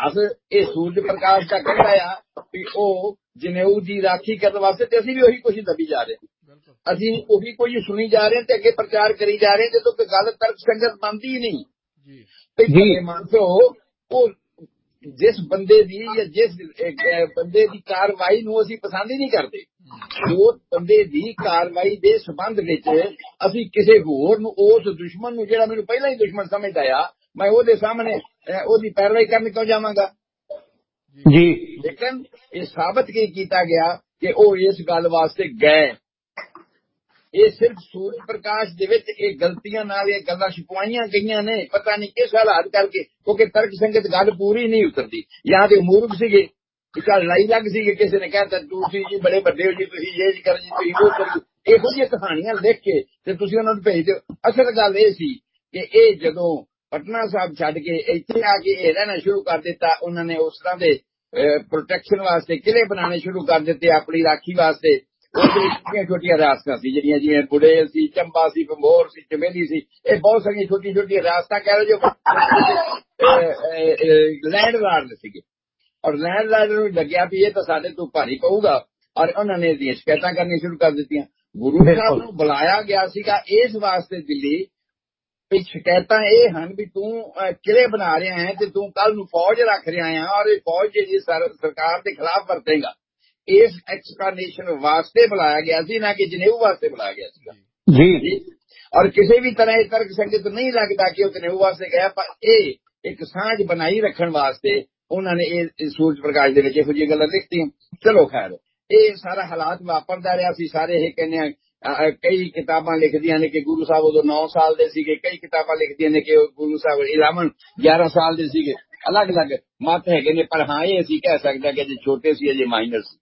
ਇਤਿਹਾਸ ਇਹ ਸੂਰਜ ਪ੍ਰਕਾਸ਼ ਦਾ ਕਹਿੰਦਾ ਆ ਵੀ ਉਹ ਜਨੇਊ ਦੀ ਰਾਖੀ ਕਰਨ ਵਾਸਤੇ, ਤੇ ਅਸੀਂ ਵੀ ਉਹੀ ਕੁਝ ਦੱਬੀ ਜਾ ਰਹੇ, ਅਸੀਂ ਉਹੀ ਕੁਝ ਸੁਣੀ ਜਾ ਰਹੇ ਤੇ ਅੱਗੇ ਪ੍ਰਚਾਰ ਕਰੀ ਜਾ ਰਹੇ, ਜਦੋਂ ਕੋਈ ਗੱਲ ਤਰਕ ਸੰਗਤ ਬਣਦੀ ਹੀ ਨਹੀਂ। ਭਲੇ ਮਾਨਸੋ, ਉਹ ਜਿਸ ਬੰਦੇ ਦੀ ਜਾਂ ਜਿਸ ਬੰਦੇ ਦੀ ਕਾਰਵਾਈ ਨੂੰ ਅਸੀਂ ਪਸੰਦ ਹੀ ਨਹੀਂ ਕਰਦੇ, ਉਸ ਬੰਦੇ ਦੀ ਕਾਰਵਾਈ ਦੇ ਸੰਬੰਧ ਵਿੱਚ ਅਸੀਂ ਕਿਸੇ ਹੋਰ ਨੂੰ, ਉਸ ਦੁਸ਼ਮਣ ਨੂੰ ਜਿਹੜਾ ਮੈਨੂੰ ਪਹਿਲਾਂ ਹੀ ਦੁਸ਼ਮਣ ਸਮਝਦਾ ਆ, ਮੈਂ ਉਹਦੇ ਸਾਹਮਣੇ ਉਹਦੀ ਪੈਰਵਾਈ ਕਰਨ ਕਿਉਂ ਜਾਵਾਂਗਾ ਜੀ। ਲੇਕਿਨ ਇਹ ਸਾਬਤ ਕੀ ਕੀਤਾ ਗਿਆ ਕਿ ਉਹ ਇਸ ਗੱਲ ਵਾਸਤੇ ਗਏ। ਇਹ ਸਿਰਫ ਸੂਰਜ ਪ੍ਰਕਾਸ਼ ਦੇ ਵਿੱਚ ਇਹ ਗਲਤੀਆਂ ਨਾਲ ਇਹ ਗੱਲਾਂ ਛੁਪਾਈਆਂ ਗਈਆਂ ਨੇ, ਪਤਾ ਨਹੀਂ ਕਿਸ ਹਾਲਾਤ ਕਰਕੇ, ਕਿਉਂਕਿ ਤਰਕ ਸੰਗਤ ਗੱਲ ਪੂਰੀ ਨਹੀਂ ਉਤਰਦੀ। ਜਾਂ ਤੇ ਮੂਰਖ ਸੀਗੇ, ਲੜਾਈ ਲੱਗ ਸੀਗੇ, ਕਿਸੇ ਨੇ ਕਹਿਤਾ ਤੁਸੀਂ ਜੀ ਬੜੇ ਵੱਡੇ ਹੋ ਜੀ, ਤੁਸੀਂ ਇਹ ਕਰ ਜੀ, ਤੁਸੀਂ ਉਹ ਕਰ, ਇਹੋ ਜਿਹੀਆਂ ਕਹਾਣੀਆਂ ਲਿਖ ਕੇ ਤੇ ਤੁਸੀਂ ਉਹਨਾਂ ਨੂੰ ਭੇਜ ਦਿਓ। ਅਸਲ ਗੱਲ ਇਹ ਸੀ ਕਿ ਇਹ ਜਦੋਂ ਪਟਨਾ ਸਾਹਿਬ ਛੱਡ ਕੇ ਇੱਥੇ ਆ ਕੇ ਇਹ ਰਹਿਣਾ ਸ਼ੁਰੂ ਕਰ ਦਿੱਤਾ, ਉਹਨਾਂ ਨੇ ਉਸ ਤਰ੍ਹਾਂ ਦੇ ਪ੍ਰੋਟੈਕਸ਼ਨ ਵਾਸਤੇ ਕਿਲੇ ਬਣਾਉਣੇ ਸ਼ੁਰੂ ਕਰ ਦਿੱਤੇ ਆਪਣੀ ਰਾਖੀ ਵਾਸਤੇ। ਛੋਟੀਆਂ ਛੋਟੀਆਂ ਰਿਆਸਤਾਂ ਸੀ ਜਿਹੜੀਆਂ, ਜਿਵੇਂ ਬੁੜੇਲ ਸੀ, ਚੰਬਾ ਸੀ, ਬੰਬੋਰ ਸੀ, ਚਮੇਲੀ ਸੀ, ਇਹ ਬਹੁਤ ਸਾਰੀਆਂ ਛੋਟੀਆਂ ਛੋਟੀਆਂ ਰਿਆਸਤਾਂ ਕਹਿ ਲਓ ਜੋ ਲੈਂਡ ਲਾਰਡ ਸੀਗੇ। ਔਰ ਲੈਂਡ ਲਾਰਡ ਨੂੰ ਲੱਗਿਆ ਵੀ ਇਹ ਤਾਂ ਸਾਡੇ ਤੋਂ ਭਾਰੀ ਪਊਗਾ, ਔਰ ਉਹਨਾਂ ਨੇ ਇਹਦੀਆਂ ਸ਼ਿਕਾਇਤਾਂ ਕਰਨੀਆਂ ਸ਼ੁਰੂ ਕਰ ਦਿੱਤੀਆਂ। ਗੁਰੂ ਸਾਹਿਬ ਨੂੰ ਬੁਲਾਇਆ ਗਿਆ ਸੀਗਾ ਇਸ ਵਾਸਤੇ ਦਿੱਲੀ, ਵੀ ਸ਼ਿਕਾਇਤਾਂ ਇਹ ਹਨ ਵੀ ਤੂੰ ਕਿਲੇ ਬਣਾ ਰਿਹਾ ਹੈ ਤੇ ਤੂੰ ਕੱਲ ਨੂੰ ਫੌਜ ਰੱਖ ਰਿਹਾ ਹੈ, ਔਰ ਇਹ ਫੌਜ ਜਿਹੜੀ ਸਰਕਾਰ ਦੇ ਖਿਲਾਫ ਵਰਤੇਗਾ। ਇਸ ਐਕਸਪਲੇਨੇਸ਼ਨ ਵਾਸਤੇ ਬੁਲਾਇਆ ਗਿਆ ਸੀ, ਨਾ ਕਿ ਜਨੇਊ ਵਾਸਤੇ ਬੁਲਾਇਆ ਗਿਆ ਸੀਗਾ ਜੀ। ਔਰ ਕਿਸੇ ਵੀ ਤਰ੍ਹਾਂ ਇਹ ਤਰਕ ਸੰਗਤ ਨਹੀਂ ਲੱਗਦਾ ਕਿ ਉਹ ਜਨੇਊ ਵਾਸਤੇ ਗਿਆ, ਪਰ ਇਹ ਇੱਕ ਸਾਂਝ ਬਣਾਈ ਰੱਖਣ ਵਾਸਤੇ ਉਹਨਾਂ ਨੇ ਇਹ ਸੂਰਜ ਪ੍ਰਕਾਸ਼ ਦੇ ਵਿੱਚ ਇਹੋ ਜਿਹੀਆਂ ਗੱਲਾਂ ਲਿਖਤੀਆਂ। ਚਲੋ ਖੈਰ, ਇਹ ਸਾਰਾ ਹਾਲਾਤ ਵਾਪਰਦਾ ਰਿਹਾ ਸੀ। ਸਾਰੇ ਇਹ ਕਹਿੰਦੇ ਆ, ਕਈ ਕਿਤਾਬਾਂ ਲਿਖਦੀਆਂ ਨੇ ਕਿ ਗੁਰੂ ਸਾਹਿਬ ਉਦੋਂ 9 ਸਾਲ ਦੇ ਸੀਗੇ, ਕਈ ਕਿਤਾਬਾਂ ਲਿਖਦੀਆਂ ਨੇ ਕਿ ਗੁਰੂ ਸਾਹਿਬ 11 ਸਾਲ ਦੇ ਸੀਗੇ। ਅਲੱਗ ਅਲੱਗ ਮਤ ਹੈਗੇ ਨੇ, ਪਰ ਹਾਂ ਇਹ ਅਸੀਂ ਕਹਿ ਸਕਦੇ ਕਿ ਅਜੇ ਛੋਟੇ ਸੀ, ਅਜੇ ਮਾਈਨਰ ਸੀ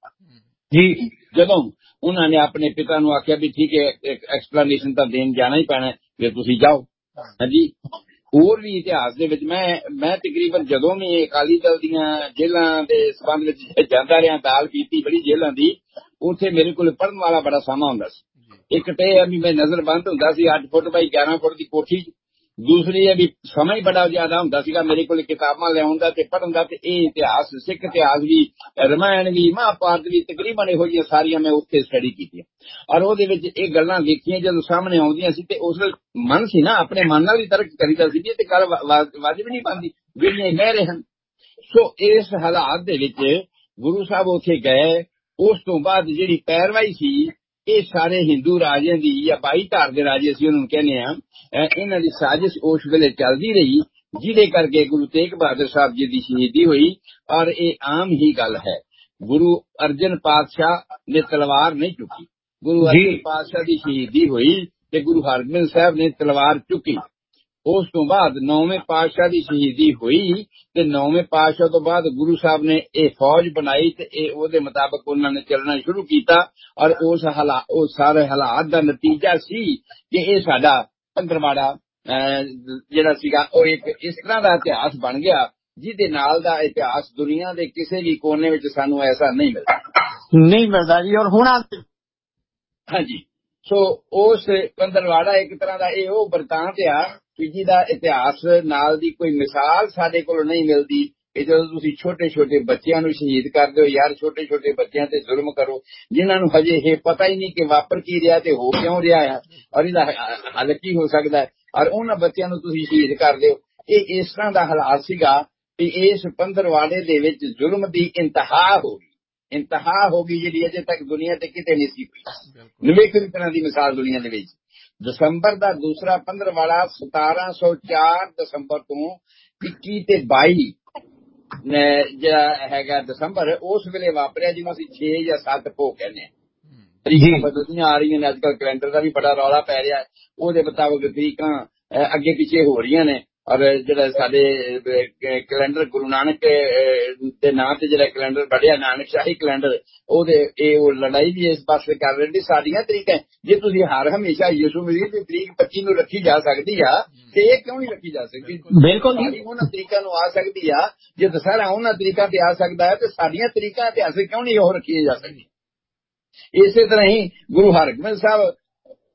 ਜੀ। ਜਦੋਂ ਉਹਨਾਂ ਨੇ ਆਪਣੇ ਪਿਤਾ ਨੂੰ ਆਖਿਆ ਵੀ ਠੀਕ ਹੈ, ਐਕਸਪਲੇਨੇਸ਼ਨ ਤਾਂ ਦੇਣ ਜਾਣਾ ਹੀ ਪੈਣਾ, ਫਿਰ ਤੁਸੀਂ ਜਾਓ। ਹਾਂਜੀ, ਹੋਰ ਵੀ ਇਤਿਹਾਸ ਦੇ ਵਿੱਚ ਮੈਂ ਤਕਰੀਬਨ ਜਦੋਂ ਵੀ ਅਕਾਲੀ ਦਲ ਦੀਆਂ ਜੇਲ੍ਹਾਂ ਦੇ ਸੰਬੰਧ ਵਿੱਚ ਜਾਂਦਾ ਰਿਹਾ, ਦਾਲ ਪੀਤੀ ਬੜੀ ਜੇਲ੍ਹਾਂ ਦੀ, ਉੱਥੇ ਮੇਰੇ ਕੋਲ ਪੜ੍ਹਨ ਵਾਲਾ ਬੜਾ ਸਮਾਂ ਹੁੰਦਾ ਸੀ। ਇੱਕ ਤੇ ਇਹ ਵੀ ਮੈਂ ਨਜ਼ਰ ਬੰਦ ਹੁੰਦਾ ਸੀ 8 ਫੁੱਟ ਬਾਈ 11 ਫੁੱਟ ਦੀ ਕੋਠੀ। ਦੂਸਰੀ ਇਹ ਵੀ ਸਮਾਂ ਹੀ ਬੜਾ ਜ਼ਿਆਦਾ ਹੁੰਦਾ ਸੀਗਾ ਮੇਰੇ ਕੋਲ ਕਿਤਾਬਾਂ ਲਿਆਉਣ ਦਾ ਤੇ ਪੜ੍ਹਨ ਦਾ। ਤੇ ਇਹ ਇਤਿਹਾਸ, ਸਿੱਖ ਇਤਿਹਾਸ ਵੀ, ਰਮਾਇਣ ਵੀ, ਮਹਾਂਭਾਰਤ ਵੀ, ਤਕਰੀਬਨ ਇਹੋ ਜਿਹੀਆਂ ਸਾਰੀਆਂ ਮੈਂ ਉੱਥੇ ਸਟੱਡੀ ਕੀਤੀਆਂ। ਔਰ ਉਹਦੇ ਵਿੱਚ ਇਹ ਗੱਲਾਂ ਵੇਖੀਆਂ ਜਦੋਂ ਸਾਹਮਣੇ ਆਉਂਦੀਆਂ ਸੀ ਤੇ ਉਸ ਮਨ ਸੀ ਨਾ, ਆਪਣੇ ਮਨ ਨਾਲ ਹੀ ਤਰਕ ਕਰੀਦਾ ਸੀ ਇਹ ਤੇ ਗੱਲ ਵਾਜਬ ਨਹੀਂ ਬਣਦੀ, ਜਿਹੜੀਆਂ ਕਹਿ ਰਹੇ ਹਨ। ਸੋ ਇਸ ਹਾਲਾਤ ਦੇ ਵਿੱਚ ਗੁਰੂ ਸਾਹਿਬ ਉੱਥੇ ਗਏ। ਉਸ ਤੋਂ ਬਾਅਦ ਜਿਹੜੀ ਪੈਰਵਾਈ ਸੀ, ਇਹ ਸਾਰੇ ਹਿੰਦੂ ਰਾਜਿਆਂ ਦੀ ਜਾਂ 22 ਧਾਰ ਦੇ ਰਾਜੇ ਅਸੀਂ ਉਹਨਾਂ ਨੂੰ ਕਹਿੰਦੇ ਹਾਂ, ਇਹਨਾਂ ਦੀ ਸਾਜ਼ਿਸ਼ ਉਸ ਵੇਲੇ ਚੱਲਦੀ ਰਹੀ, ਜਿਹਦੇ ਕਰਕੇ ਗੁਰੂ ਤੇਗ ਬਹਾਦਰ ਸਾਹਿਬ ਜੀ ਦੀ ਸ਼ਹੀਦੀ ਹੋਈ। ਔਰ ਇਹ ਆਮ ਹੀ ਗੱਲ ਹੈ, ਗੁਰੂ ਅਰਜਨ ਪਾਤਸ਼ਾਹ ਨੇ ਤਲਵਾਰ ਨਹੀਂ ਚੁੱਕੀ। ਗੁਰੂ ਅਰਜਨ ਪਾਤਸ਼ਾਹ ਦੀ ਸ਼ਹੀਦੀ ਹੋਈ ਤੇ ਗੁਰੂ ਹਰਗੋਬਿੰਦ ਸਾਹਿਬ ਨੇ ਤਲਵਾਰ ਚੁੱਕੀ। ਉਸ ਤੋਂ ਬਾਅਦ 9ਵੇਂ ਪਾਤਸ਼ਾਹ ਦੀ ਸ਼ਹੀਦੀ ਹੋਈ ਤੇ 9ਵੇਂ ਪਾਤਸ਼ਾਹ ਤੋਂ ਬਾਅਦ ਗੁਰੂ ਸਾਹਿਬ ਨੇ ਇਹ ਫੌਜ ਬਣਾਈ ਤੇ ਇਹ ਉਹਦੇ ਮੁਤਾਬਕ ਉਹਨਾਂ ਨੇ ਚੱਲਣਾ ਸ਼ੁਰੂ ਕੀਤਾ। ਔਰ ਉਹ ਸਾਰੇ ਹਾਲਾਤ ਦਾ ਨਤੀਜਾ ਸੀ ਕਿ ਇਹ ਸਾਡਾ ਪੰਦਰਵਾੜਾ ਜਿਹੜਾ ਸੀਗਾ ਉਹ ਇੱਕ ਇਸ ਤਰ੍ਹਾਂ ਦਾ ਇਤਿਹਾਸ ਬਣ ਗਿਆ, ਜਿਹਦੇ ਨਾਲ ਦਾ ਇਤਿਹਾਸ ਦੁਨੀਆ ਦੇ ਕਿਸੇ ਵੀ ਕੋਨੇ ਵਿੱਚ ਸਾਨੂੰ ਐਸਾ ਨਹੀਂ ਮਿਲਦਾ ਜੀ। ਔਰ ਹੁਣ ਹਾਂਜੀ, ਸੋ ਉਸ ਪੰਦਰਵਾੜਾ ਇੱਕ ਤਰ੍ਹਾਂ ਦਾ ਇਹ ਉਹ ਬਰਤਾਂਤ ਆ ਕਿ ਜਿਹਦਾ ਇਤਿਹਾਸ ਨਾਲ ਦੀ ਕੋਈ ਮਿਸਾਲ ਸਾਡੇ ਕੋਲ ਨਹੀਂ ਮਿਲਦੀ। ਕਿ ਜਦੋਂ ਤੁਸੀਂ ਛੋਟੇ ਛੋਟੇ ਬੱਚਿਆਂ ਨੂੰ ਸ਼ਹੀਦ ਕਰਦੇ ਹੋ ਯਾਰ, ਛੋਟੇ ਛੋਟੇ ਬੱਚਿਆਂ ਤੇ ਜ਼ੁਲਮ ਕਰੋ, ਜਿਨ੍ਹਾਂ ਨੂੰ ਹਜੇ ਇਹ ਪਤਾ ਹੀ ਨਹੀਂ ਕਿ ਵਾਪਰ ਕੀ ਰਿਹਾ ਤੇ ਹੋ ਕਿਉਂ ਰਿਹਾ ਹੈ ਔਰ ਇਹਦਾ ਹੱਲ ਕੀ ਹੋ ਸਕਦਾ ਹੈ, ਔਰ ਉਹਨਾਂ ਬੱਚਿਆਂ ਨੂੰ ਤੁਸੀਂ ਸ਼ਹੀਦ ਕਰਦੇ ਹੋ। ਇਹ ਇਸ ਤਰ੍ਹਾਂ ਦਾ ਹਾਲਾਤ ਸੀਗਾ ਕਿ ਇਸ ਪੰਦਰਵਾੜੇ ਦੇ ਵਿੱਚ ਜ਼ੁਲਮ ਦੀ ਇੰਤਹਾ ਹੋ ਗਈ ਜਿਹੜੀ ਅਜੇ ਤੱਕ ਦੁਨੀਆ ਤੇ ਕਿਤੇ ਨਹੀਂ ਸੀ ਹੋਈ। ਨਵੇਕਲੀ ਤਰ੍ਹਾਂ ਦੀ ਮਿਸਾਲ ਦੁਨੀਆ ਦੇ ਵਿੱਚ। ਦਸੰਬਰ ਦਾ ਦੂਸਰਾ ਪੰਦਰਵਾੜਾ 1704 ਦਸੰਬਰ ਤੋਂ 21 ਤੇ 22 ਜਿਹੜਾ ਹੈਗਾ ਦਸੰਬਰ, ਉਸ ਵੇਲੇ ਵਾਪਰਿਆ ਜਿਹਨੂੰ ਅਸੀਂ 6 ਜਾਂ 7 ਭੋਗ ਕਹਿੰਦੇ ਹਾਂ। ਤਰੀਕਾਂ ਬਦਲਦੀਆਂ ਆ ਰਹੀਆਂ ਨੇ, ਅੱਜ ਕੱਲ੍ਹ ਕੈਲੰਡਰ ਦਾ ਵੀ ਬੜਾ ਰੌਲਾ ਪੈ ਰਿਹਾ, ਉਹਦੇ ਮੁਤਾਬਕ ਤਰੀਕਾਂ ਅੱਗੇ ਪਿੱਛੇ ਹੋ ਰਹੀਆਂ ਨੇ। ਔਰ ਜਿਹੜਾ ਸਾਡੇ ਕੈਲੰਡਰ ਗੁਰੂ ਨਾਨਕ ਦੇ ਨਾਂ ਤੇ ਜਿਹੜਾ ਕੈਲੰਡਰ बढ़िया ਨਾਨਕ ਸ਼ਾਹੀ ਕੈਲੰਡਰ, ਉਹ ਲੜਾਈ ਵੀ ਇਸ ਪਾਸੇ ਕਰ ਰਹੇ ਨੇ। ਸਾਡੀਆਂ ਤਰੀਕਾਂ, ਜੇ ਤੁਸੀਂ ਹਰ ਹਮੇਸ਼ਾ ਯਿਸੂ ਮਸੀਹ ਦੀ ਤਰੀਕ 25 ਨੂੰ ਰੱਖੀ ਜਾ ਸਕਦੀ ਆ ਤੇ ਇਹ ਕਿਉਂ ਨਹੀਂ ਰੱਖੀ ਜਾ ਸਕਦੀ? ਬਿਲਕੁਲ ਉਹਨਾਂ ਤਰੀਕਾਂ ਨੂੰ ਆ ਸਕਦੀ ਆ। ਜੇ ਦੁਸਹਿਰਾ ਉਹਨਾਂ ਤਰੀਕਾਂ ਤੇ ਆ ਸਕਦਾ ਹੈ ਤੇ ਸਾਡੀਆਂ ਤਰੀਕਾਂ ਇਤਿਹਾਸਿਕ ਕਿਉਂ ਨਹੀਂ ਉਹ ਰੱਖੀਆਂ ਜਾ ਸਕਦੀਆਂ? ਇਸੇ ਤਰ੍ਹਾਂ ਹੀ ਗੁਰੂ ਹਰਗੋਬਿੰਦ ਸਾਹਿਬ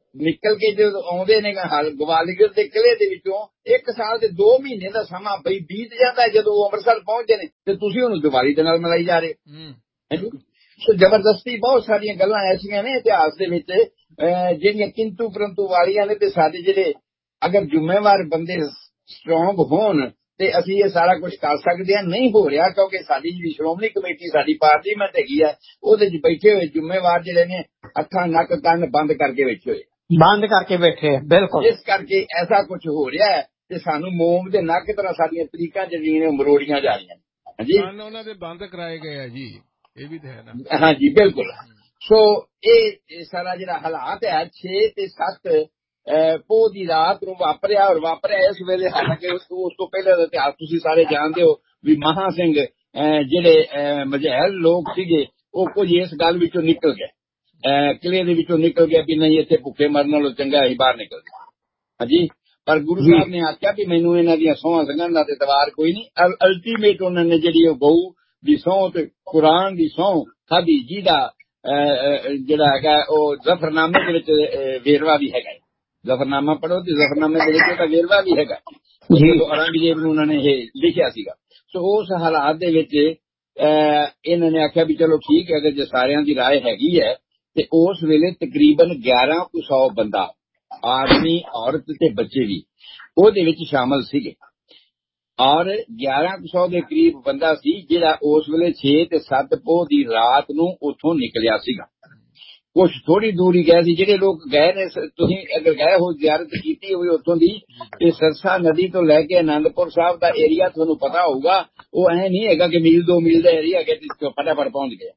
ਨਿਕਲ ਕੇ ਜਦੋਂ ਆਉਂਦੇ ਨੇ ਗਵਾਲੀਅਰ ਦੇ ਕਿਲੇ ਦੇ ਵਿੱਚੋਂ 1 ਸਾਲ ਦੇ 2 ਮਹੀਨੇ ਦਾ ਸਮਾਂ ਬਈ ਬੀਤ ਜਾਂਦਾ ਜਦੋਂ ਉਹ ਅੰਮ੍ਰਿਤਸਰ ਪਹੁੰਚਦੇ ਨੇ ਤੇ ਤੁਸੀਂ ਉਹਨੂੰ ਦੀਵਾਲੀ ਦੇ ਨਾਲ ਮਨਾਈ ਜਾ ਰਹੇ ਹੋ। ਸੋ ਜ਼ਬਰਦਸਤੀ ਬਹੁਤ ਸਾਰੀਆਂ ਗੱਲਾਂ ਐਸੀਆਂ ਨੇ ਇਤਿਹਾਸ ਦੇ ਵਿੱਚ ਜਿਹੜੀਆਂ ਕਿੰਤੂ ਪਰੰਤੂ ਵਾਲੀਆਂ ਨੇ, ਤੇ ਸਾਡੇ ਜਿਹੜੇ ਅਗਰ ਜ਼ਿੰਮੇਵਾਰ ਬੰਦੇ ਸਟਰੋਂਗ ਹੋਣ ਤੇ ਅਸੀਂ ਇਹ ਸਾਰਾ ਕੁਝ ਕਰ ਸਕਦੇ ਹਾਂ। ਨਹੀਂ ਹੋ ਰਿਹਾ ਕਿਉਂਕਿ ਸਾਡੀ ਜਿਹੜੀ ਸ਼੍ਰੋਮਣੀ ਕਮੇਟੀ, ਸਾਡੀ ਪਾਰਲੀਮੈਂਟ ਹੈਗੀ ਆ, ਉਹਦੇ 'ਚ ਬੈਠੇ ਹੋਏ ਜ਼ਿੰਮੇਵਾਰ ਜਿਹੜੇ ਨੇ ਅੱਖਾਂ ਨੱਕ ਕੰਨ ਬੰਦ ਕਰਕੇ ਬੈਠੇ ਹੋਏ ਬਿਲਕੁਲ। ਇਸ ਕਰਕੇ ਐਸਾ ਕੁਝ ਹੋ ਰਿਹਾ ਹੈ ਤੇ ਸਾਨੂੰ ਮੋਮ ਦੇ ਨੱਕ ਤਰ੍ਹਾਂ ਸਾਡੀਆਂ ਤਰੀਕਾਂ ਜਿਹੜੀਆਂ ਨੇ ਮਰੋੜੀਆਂ ਜਾ ਰਹੀਆਂ ਨੇ। ਹਾਂਜੀ, ਉਹਨਾਂ ਦੇ ਬੰਦ ਕਰਾਏ ਗਏ ਆ ਜੀ, ਇਹ ਵੀ ਤਾਂ ਹੈ ਨਾ। ਹਾਂਜੀ ਬਿਲਕੁਲ। ਸੋ ਇਹ ਸਾਰਾ ਜਿਹੜਾ ਹਾਲਾਤ ਹੈ 6 ਤੇ 7 ਪੋਹ ਦੀ ਰਾਤ ਨੂੰ ਵਾਪਰਿਆ, ਔਰ ਵਾਪਰਿਆ ਇਸ ਵੇਲੇ, ਹਾਲਾਂਕਿ ਉਸ ਤੋਂ ਪਹਿਲਾਂ ਦਾ ਇਤਿਹਾਸ ਤੁਸੀਂ ਸਾਰੇ ਜਾਣਦੇ ਹੋ ਵੀ ਮਹਾਂ ਸਿੰਘ ਜਿਹੜੇ ਮਝੈਲ ਲੋਕ ਸੀਗੇ ਉਹ ਕੁਝ ਇਸ ਗੱਲ ਵਿੱਚੋਂ ਨਿਕਲ ਗਏ, ਕਿਲੇ ਦੇ ਵਿੱਚੋਂ ਨਿਕਲ ਗਿਆ ਵੀ ਨਹੀਂ ਇੱਥੇ ਭੁੱਖੇ ਮਰਨ ਨਾਲੋਂ ਚੰਗਾ ਅਸੀਂ ਬਾਹਰ ਨਿਕਲ ਗਏ। ਹਾਂਜੀ, ਪਰ ਗੁਰੂ ਸਾਹਿਬ ਨੇ ਆਖਿਆ ਵੀ ਮੈਨੂੰ ਇਹਨਾਂ ਦੀਆਂ ਸਹੁੰਆਂ ਸੰਗਾਂ ਦਾ ਤੇ ਦਵਾਰ ਕੋਈ ਨਹੀਂ। ਅਲਟੀਮੇਟ ਉਹਨਾਂ ਨੇ ਜਿਹੜੀ ਉਹ ਗਊ ਦੀ ਸਹੁੰ ਤੇ ਕੁਰਾਨ ਦੀ ਸਹੁੰ ਖਾਧੀ, ਜਿਹਦਾ ਜਿਹੜਾ ਹੈਗਾ ਉਹ ਜ਼ਫਰਨਾਮੇ ਦੇ ਵਿੱਚ ਵੇਰਵਾ ਵੀ ਹੈਗਾ। ਜ਼ਫਰਨਾਮਾ ਪੜ੍ਹੋ ਤੇ ਜ਼ਫਰਨਾਮੇ ਦੇ ਵਿੱਚ ਉਹਦਾ ਵੇਰਵਾ ਵੀ ਹੈਗਾ, ਔਰੰਗਜ਼ੇਬ ਨੂੰ ਉਹਨਾਂ ਨੇ ਇਹ ਲਿਖਿਆ ਸੀਗਾ। ਸੋ ਉਸ ਹਾਲਾਤ ਦੇ ਵਿੱਚ ਇਹਨਾਂ ਨੇ ਆਖਿਆ ਵੀ ਚਲੋ ਠੀਕ ਹੈ, ਅਗਰ ਜੇ ਸਾਰਿਆਂ ਦੀ ਰਾਏ ਹੈਗੀ ਹੈ ਤੇ ਉਸ ਵੇਲੇ ਤਕਰੀਬਨ 1100 ਬੰਦਾ, ਆਦਮੀ ਔਰਤ ਤੇ ਬੱਚੇ ਵੀ ਉਹਦੇ ਵਿੱਚ ਸ਼ਾਮਲ ਸੀਗੇ, ਔਰ 1100 ਦੇ ਕਰੀਬ ਬੰਦਾ ਸੀ ਜਿਹੜਾ ਉਸ ਵੇਲੇ 6 ਤੇ 7 ਪੋਹ ਦੀ ਰਾਤ ਨੂੰ ਉੱਥੋਂ ਨਿਕਲਿਆ ਸੀਗਾ। ਕੁਛ ਥੋੜੀ ਦੂਰ ਹੀ ਗਏ ਸੀ। ਜਿਹੜੇ ਲੋਕ ਗਏ ਨੇ, ਤੁਸੀਂ ਅਗਰ ਗਏ ਹੋ ਜ਼ਿਆਰਤ ਕੀਤੀ ਹੋਵੇ ਉੱਥੋਂ ਦੀ, ਤੇ ਸਰਸਾ ਨਦੀ ਤੋਂ ਲੈ ਕੇ ਆਨੰਦਪੁਰ ਸਾਹਿਬ ਦਾ ਏਰੀਆ ਤੁਹਾਨੂੰ ਪਤਾ ਹੋਊਗਾ। ਉਹ ਐ ਨਹੀਂ ਹੈਗਾ ਕਿ ਮੀਲ 2 ਮੀਲ ਦਾ ਏਰੀਆ ਹੈਗਾ ਤੇ ਫਟਾਫਟ ਪਹੁੰਚ ਗਏ।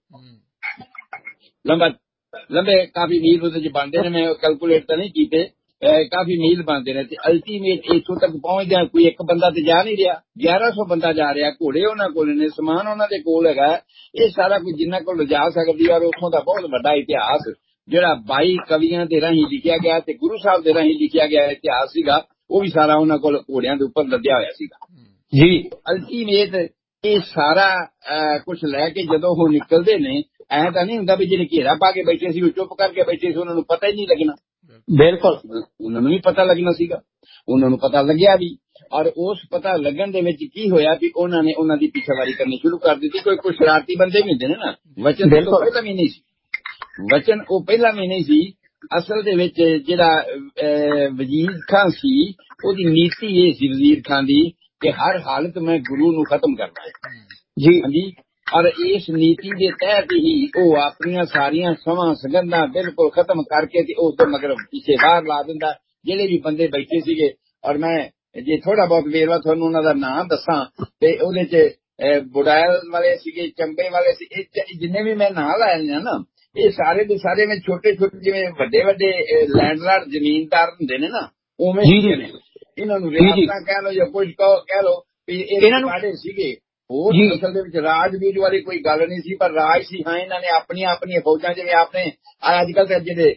ਲੰਬੇ ਕਾਫੀ ਮੀਲ ਉਹਦੇ ਚ ਬਣਦੇ ਨੇ, ਮੈਂ ਕੈਲਕੂਲੇਟ ਤਾਂ ਨਹੀਂ ਕੀਤੇ, ਕਾਫੀ ਮੀਲ ਬਣਦੇ ਨੇ। ਤੇ ਅਲਟੀਮੇਟ ਇੱਥੋਂ ਤੱਕ ਪਹੁੰਚਦਿਆਂ ਕੋਈ ਇੱਕ ਬੰਦਾ ਤੇ ਜਾ ਨਹੀਂ ਰਿਹਾ, 1100 ਬੰਦਾ ਜਾ ਰਿਹਾ। ਘੋੜੇ ਉਹਨਾਂ ਕੋਲ ਨੇ, ਸਮਾਨ ਉਹਨਾਂ ਦੇ ਕੋਲ ਹੈਗਾ, ਇਹ ਸਾਰਾ ਕੁਝ ਜਿੰਨਾ ਕੋਲ ਲਿਜਾ ਸਕਦੀ। ਔਰ ਉੱਥੋਂ ਦਾ ਬਹੁਤ ਵੱਡਾ ਇਤਿਹਾਸ ਜਿਹੜਾ 22 ਕਵੀਆਂ ਦੇ ਰਾਹੀਂ ਲਿਖਿਆ ਗਿਆ ਤੇ ਗੁਰੂ ਸਾਹਿਬ ਦੇ ਰਾਹੀਂ ਲਿਖਿਆ ਗਿਆ ਇਤਿਹਾਸ ਸੀਗਾ, ਉਹ ਵੀ ਸਾਰਾ ਉਹਨਾਂ ਕੋਲ ਘੋੜਿਆਂ ਦੇ ਉੱਪਰ ਲੱਦਿਆ ਹੋਇਆ ਸੀਗਾ ਜੀ। ਅਲਟੀਮੇਟ ਇਹ ਸਾਰਾ ਕੁਝ ਲੈ ਕੇ ਜਦੋਂ ਉਹ ਨਿਕਲਦੇ ਨੇ, ਐ ਤਾਂ ਨਹੀਂ ਹੁੰਦਾ ਵੀ ਜਿਹੜੇ ਘੇਰਾ ਪਾ ਕੇ ਬੈਠੇ ਸੀ ਉਹ ਚੁੱਪ ਕਰਕੇ ਬੈਠੇ ਸੀ, ਉਹਨਾਂ ਨੂੰ ਪਤਾ ਹੀ ਨਹੀਂ ਲੱਗਣਾ। ਬਿਲਕੁਲ, ਉਹਨਾਂ ਨੂੰ ਵੀ ਪਤਾ ਲੱਗਣਾ ਸੀਗਾ, ਉਹਨਾਂ ਨੂੰ ਪਤਾ ਲੱਗਿਆ ਵੀ। ਔਰ ਉਸ ਪਤਾ ਲੱਗਣ ਦੇ ਵਿੱਚ ਕੀ ਹੋਇਆ ਵੀ ਉਹਨਾਂ ਨੇ ਉਹਨਾਂ ਦੀ ਪਿੱਛੇਵਾਰੀ ਕਰਨੀ ਸ਼ੁਰੂ ਕਰ ਦਿੱਤੀ। ਕੋਈ ਸ਼ਰਾਰਤੀ ਬੰਦੇ ਵੀ ਹੁੰਦੇ ਨੇ ਨਾ, ਵਚਨ ਤੋਂ ਪਹਿਲਾਂ ਵੀ ਨਹੀਂ ਸੀ, ਵਚਨ ਉਹ ਪਹਿਲਾਂ ਵੀ ਨਹੀਂ ਸੀ। ਅਸਲ ਦੇ ਵਿੱਚ ਜਿਹੜਾ ਵਜ਼ੀਰ ਖਾਨ ਸੀ, ਉਹਦੀ ਨੀਤੀ ਇਹ ਸੀ ਵਜ਼ੀਰ ਖਾਨ ਦੀ ਕਿ ਹਰ ਹਾਲਤ ਮੈਂ ਗੁਰੂ ਨੂੰ ਖਤਮ ਕਰਨਾ ਹੈ ਜੀ। ਹਾਂਜੀ, ਔਰ ਇਸ ਨੀਤੀ ਦੇ ਤਹਿਤ ਹੀ ਉਹ ਆਪਣੀਆਂ ਸਾਰੀਆਂ ਸਮਾਂ ਸੰਗੰਧਾਂ ਬਿਲਕੁਲ ਖਤਮ ਕਰਕੇ ਤੇ ਉਸ ਤੋਂ ਮਗਰ ਪਿੱਛੇ ਬਾਹਰ ਲਾ ਦਿੰਦਾ ਜਿਹੜੇ ਵੀ ਬੰਦੇ ਬੈਠੇ ਸੀਗੇ। ਔਰ ਮੈਂ ਜੇ ਥੋੜਾ ਬਹੁਤ ਵੇਰਵਾ ਤੁਹਾਨੂੰ ਉਹਨਾਂ ਦਾ ਨਾਂ ਦੱਸਾਂ ਤੇ ਉਹਦੇ ਚ ਬੁੜੈਲ ਵਾਲੇ ਸੀਗੇ, ਚੰਬੇ ਵਾਲੇ ਸੀ, ਇਹ ਜਿੰਨੇ ਵੀ ਮੈਂ ਨਾਂ ਲਾਏ ਨੇ ਨਾ, ਇਹ ਸਾਰੇ ਦੇ ਸਾਰੇ ਮੈਂ ਛੋਟੇ ਛੋਟੇ ਜਿਵੇਂ ਵੱਡੇ ਵੱਡੇ ਲੈਂਡਲਾਰਡ ਜ਼ਮੀਨਦਾਰ ਹੁੰਦੇ ਨੇ ਨਾ, ਉਵੇਂ ਸੀਗੇ ਨੇ। ਇਹਨਾਂ ਨੂੰ ਰਿਆਸਤਾਂ ਕਹਿ ਲਓ ਜਾਂ ਕੁਝ ਕਹਿ ਲਓ, ਇਹਨਾਂ ਨੂੰ ਸੀਗੇ। ਹੋਰ ਅਸਲ ਦੇ ਵਿੱਚ ਰਾਜਵੀਰ ਵਾਲੀ ਕੋਈ ਗੱਲ ਨਹੀਂ ਸੀ, ਪਰ ਰਾਜ ਸੀ। ਹਾਂ, ਇਹਨਾਂ ਨੇ ਆਪਣੀਆਂ ਫੌਜਾਂ, ਜਿਵੇਂ ਆਪਣੇ ਅੱਜ ਕੱਲ੍ਹ ਦੇ ਜਿਹੜੇ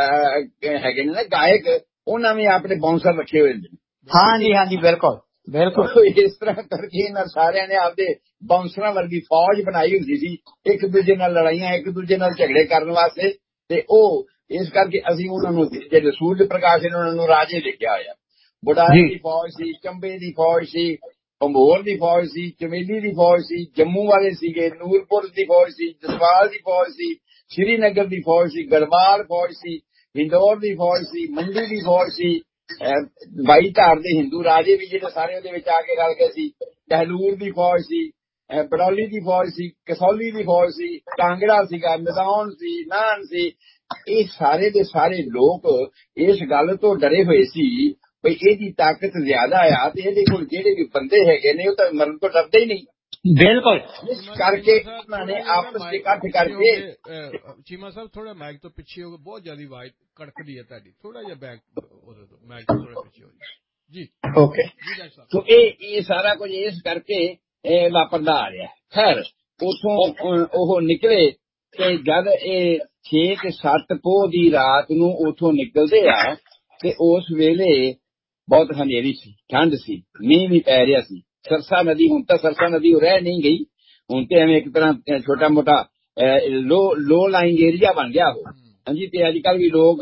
ਹੈਗੇ ਨੇ ਨਾ ਗਾਇਕ, ਉਹਨਾਂ ਵੀ ਆਪਣੇ ਬਾਉਂਸਰ ਰੱਖੇ ਹੋਏ ਨੇ। ਹਾਂਜੀ ਹਾਂਜੀ, ਬਿਲਕੁਲ ਬਿਲਕੁਲ। ਇਸ ਤਰ੍ਹਾਂ ਕਰਕੇ ਇਹਨਾਂ ਸਾਰਿਆਂ ਨੇ ਆਪਦੇ ਬਾਉਂਸਰਾਂ ਵਰਗੀ ਫੌਜ ਬਣਾਈ ਹੁੰਦੀ ਸੀ, ਇੱਕ ਦੂਜੇ ਨਾਲ ਲੜਾਈਆਂ, ਇੱਕ ਦੂਜੇ ਨਾਲ ਝਗੜੇ ਕਰਨ ਵਾਸਤੇ। ਤੇ ਉਹ ਇਸ ਕਰਕੇ ਅਸੀਂ ਉਹਨਾਂ ਨੂੰ ਜਿਹੜੇ ਸੂਰਜ ਪ੍ਰਕਾਸ਼ ਨੇ ਉਹਨਾਂ ਨੂੰ ਰਾਜੇ ਲਿਖਿਆ ਹੋਇਆ। ਬੁਢਾਈ ਦੀ ਫੌਜ ਸੀ, ਚੰਬੇ ਦੀ ਫੌਜ ਸੀ, ਭੰਬੋਰ ਦੀ ਫੌਜ ਸੀ, ਚਮੇਲੀ ਦੀ ਫੌਜ ਸੀ, ਜੰਮੂ ਵਾਲੇ ਸੀਗੇ, ਨੂਰਪੁਰ ਦੀ ਫੌਜ ਸੀ, ਜਸਵਾਲ ਦੀ ਫੌਜ ਸੀ, ਸ਼੍ਰੀਨਗਰ ਦੀ ਫੌਜ ਸੀ, ਗੜਵਾਲ ਫੌਜ ਸੀ, ਹਿੰਦੌਰ ਦੀ ਫੌਜ ਸੀ, ਮੰਡੀ ਦੀ ਫੌਜ ਸੀ, 22 ਧਾਰ ਦੇ ਹਿੰਦੂ ਰਾਜੇ ਵੀ ਜਿਹੜੇ ਸਾਰੇ ਉਹਦੇ ਵਿੱਚ ਆ ਕੇ ਰਲ ਗਏ ਸੀ, ਟਹਿਲੂਰ ਦੀ ਫੌਜ ਸੀ, ਬੜੌਲੀ ਦੀ ਫੌਜ ਸੀ, ਕਸੌਲੀ ਦੀ ਫੌਜ ਸੀ, ਕਾਂਗੜਾ ਸੀਗਾ, ਮੈਦਾਨ ਸੀ, ਨਾਨ ਸੀ। ਇਹ ਸਾਰੇ ਦੇ ਸਾਰੇ ਲੋਕ ਇਸ ਗੱਲ ਤੋਂ ਡਰੇ ਹੋਏ ਸੀ ਬਈ ਇਹਦੀ ਤਾਕਤ ਜ਼ਿਆਦਾ ਆ ਤੇ ਇਹਦੇ ਕੋਲ ਜਿਹੜੇ ਵੀ ਬੰਦੇ ਹੈਗੇ ਨੇ ਉਹ ਤਾਂ ਮਰਨ ਤੋਂ ਡਰਦੇ ਹੀ ਨਹੀਂ। ਬਿਲਕੁਲ, ਇਸ ਕਰਕੇ ਉਹਨਾਂ ਨੇ ਆਪਸ ਵਿੱਚ ਇਕੱਠ ਕਰਕੇ। ਚੀਮਾ ਸਾਹਿਬ ਥੋੜਾ ਮਾਈਕ ਤੋਂ ਪਿੱਛੇ ਹੋ ਗਏ, ਬਹੁਤ ਜ਼ਿਆਦਾ ਆਵਾਜ਼ ਕੜਕਦੀ ਹੈ ਤੁਹਾਡੀ, ਥੋੜਾ ਜਿਹਾ ਬੈਕ ਉਹਦੇ ਤੋਂ ਮਾਈਕ ਤੋਂ ਥੋੜਾ ਪਿੱਛੇ ਹੋ ਜੀ। ਓਕੇ, ਸੋ ਇਹ ਸਾਰਾ ਕੁਝ ਇਸ ਕਰਕੇ ਵਾਪਰਦਾ ਆ ਰਿਹਾ। ਖੈਰ ਉਥੋਂ ਉਹ ਨਿਕਲੇ ਤੇ ਜਦ ਇਹ 6 ਤੇ 7 ਪੋਹ ਦੀ ਰਾਤ ਨੂੰ ਉਥੋਂ ਨਿਕਲਦੇ ਆ ਤੇ ਉਸ ਵੇਲੇ ਬਹੁਤ ਹਨੇਰੀ ਸੀ, ਠੰਡ ਸੀ, ਮੀਂਹ ਵੀ ਪੈ ਰਿਹਾ ਸੀ। ਸਰਸਾ ਨਦੀ, ਹੁਣ ਤਾਂ ਸਰਸਾ ਨਦੀ ਰਹਿ ਨਹੀਂ ਗਈ, ਹੁਣ ਤੇ ਐਵੇਂ ਇੱਕ ਤਰ੍ਹਾਂ ਛੋਟਾ ਮੋਟਾ ਲੋ ਲਾਈਨ ਏਰੀਆ ਬਣ ਗਿਆ ਉਹ। ਹਾਂਜੀ, ਤੇ ਅੱਜ ਕੱਲ੍ਹ ਵੀ ਲੋਕ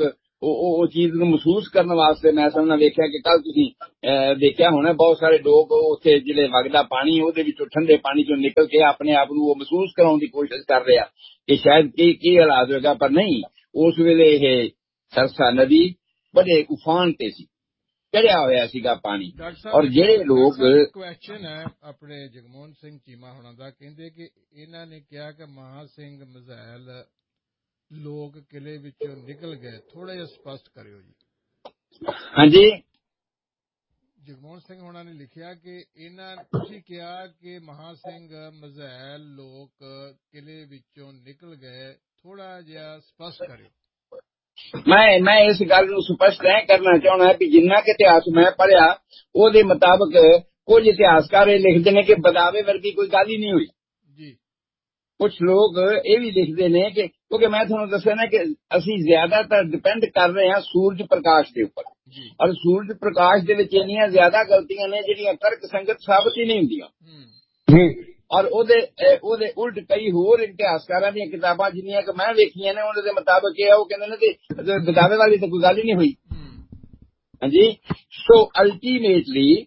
ਉਹ ਚੀਜ਼ ਨੂੰ ਮਹਿਸੂਸ ਕਰਨ ਵਾਸਤੇ ਮੈਂ ਸਾਹਮਣੇ ਵੇਖਿਆ ਕਿ ਕੱਲ ਤੁਸੀਂ ਦੇਖਿਆ ਹੋਣਾ ਬਹੁਤ ਸਾਰੇ ਲੋਕ ਉੱਥੇ ਜਿਹੜੇ ਵਗਦਾ ਪਾਣੀ ਉਹਦੇ ਵਿੱਚੋਂ ਠੰਡੇ ਪਾਣੀ ਚੋਂ ਨਿਕਲ ਕੇ ਆਪਣੇ ਆਪ ਨੂੰ ਉਹ ਮਹਿਸੂਸ ਕਰਾਉਣ ਦੀ ਕੋਸ਼ਿਸ਼ ਕਰ ਰਿਹਾ ਕਿ ਸ਼ਾਇਦ ਕੀ ਹਾਲਾਤ ਹੋਏਗਾ, ਪਰ ਨਹੀਂ, ਉਸ ਵੇਲੇ ਇਹ ਸਰਸਾ ਨਦੀ ਬੜੇ ਉਫਾਨ ਤੇ ਸੀ, ਚੜਿਆ ਹੋਇਆ ਸੀਗਾ ਪਾਣੀ। ਔਰ ਜਿਹੜੇ ਲੋਕ ਕੁਐਸਚਨ ਹੈ ਆਪਣੇ ਜਗਮੋਹਨ ਸਿੰਘ ਚੀਮਾ ਹੋਣਾ ਦਾ, ਕਹਿੰਦੇ ਕਿ ਇਹਨਾਂ ਨੇ ਕਿਹਾ ਕਿ ਮਹਾ ਸਿੰਘ ਮਜ਼ੈਲ ਲੋਕ ਕਿਲੇ ਵਿੱਚੋਂ ਨਿਕਲ ਗਏ, ਥੋੜਾ ਜਿਹਾ ਸਪਸ਼ਟ ਕਰਿਓ ਜੀ। ਹਾਂਜੀ, ਜਗਮੋਹਨ ਸਿੰਘ ਹੋਣਾ ਨੇ ਲਿਖਿਆ ਕਿ ਇਹਨਾਂ ਤੁਸੀਂ ਕਿਹਾ ਕਿ ਮਹਾ ਸਿੰਘ ਮਜ਼ੈਲ ਲੋਕ ਕਿਲੇ ਵਿੱਚੋਂ ਨਿਕਲ ਗਏ, ਥੋੜਾ ਜਿਹਾ ਸਪਸ਼ਟ ਕਰਿਓ। ਮੈਂ ਇਸ ਗੱਲ ਨੂੰ ਸਪਸ਼ਟ ਇਹ ਕਰਨਾ ਚਾਹੁੰਦਾ ਕਿ ਜਿੰਨਾ ਕਿ ਇਤਿਹਾਸ ਮੈਂ ਪੜ੍ਹਿਆ ਉਹਦੇ ਮੁਤਾਬਕ ਕੁਝ ਇਤਿਹਾਸਕਾਰ ਇਹ ਲਿਖਦੇ ਨੇ ਕਿ ਬਦਾਵੇ ਵਰਗੀ ਕੋਈ ਗੱਲ ਹੀ ਨਹੀਂ ਹੋਈ ਜੀ। ਕੁਝ ਲੋਕ ਇਹ ਵੀ ਲਿਖਦੇ ਨੇ ਕਿ ਕਿਉਂਕਿ ਮੈਂ ਤੁਹਾਨੂੰ ਦੱਸਿਆ ਨਾ ਕਿ ਅਸੀਂ ਜ਼ਿਆਦਾਤਰ ਡਿਪੈਂਡ ਕਰ ਰਹੇ ਹਾਂ ਸੂਰਜ ਪ੍ਰਕਾਸ਼ ਦੇ ਉੱਪਰ, ਔਰ ਸੂਰਜ ਪ੍ਰਕਾਸ਼ ਦੇ ਵਿੱਚ ਇੰਨੀਆਂ ਜ਼ਿਆਦਾ ਗਲਤੀਆਂ ਨੇ ਜਿਹੜੀਆਂ ਤਰਕ ਸੰਗਤ ਸਾਬਤ ਹੀ ਨਹੀਂ ਹੁੰਦੀਆਂ ਜੀ। ਔਰ ਉਹਦੇ ਉਲਟ ਕਈ ਹੋਰ ਇਤਿਹਾਸਕਾਰਾਂ ਦੀਆਂ ਕਿਤਾਬਾਂ ਜਿੰਨੀਆਂ ਕਿ ਮੈਂ ਵੇਖੀਆਂ ਨੇ ਉਹਨਾਂ ਦੇ ਮੁਤਾਬਕ ਇਹ ਉਹ ਕਹਿੰਦੇ ਨੇ ਕਿ ਬਦਾਵੇ ਵਾਲੀ ਤਾਂ ਕੋਈ ਗੱਲ ਹੀ ਨਹੀਂ ਹੋਈ। ਹਾਂਜੀ, ਸੋ ਅਲਟੀਮੇਟਲੀ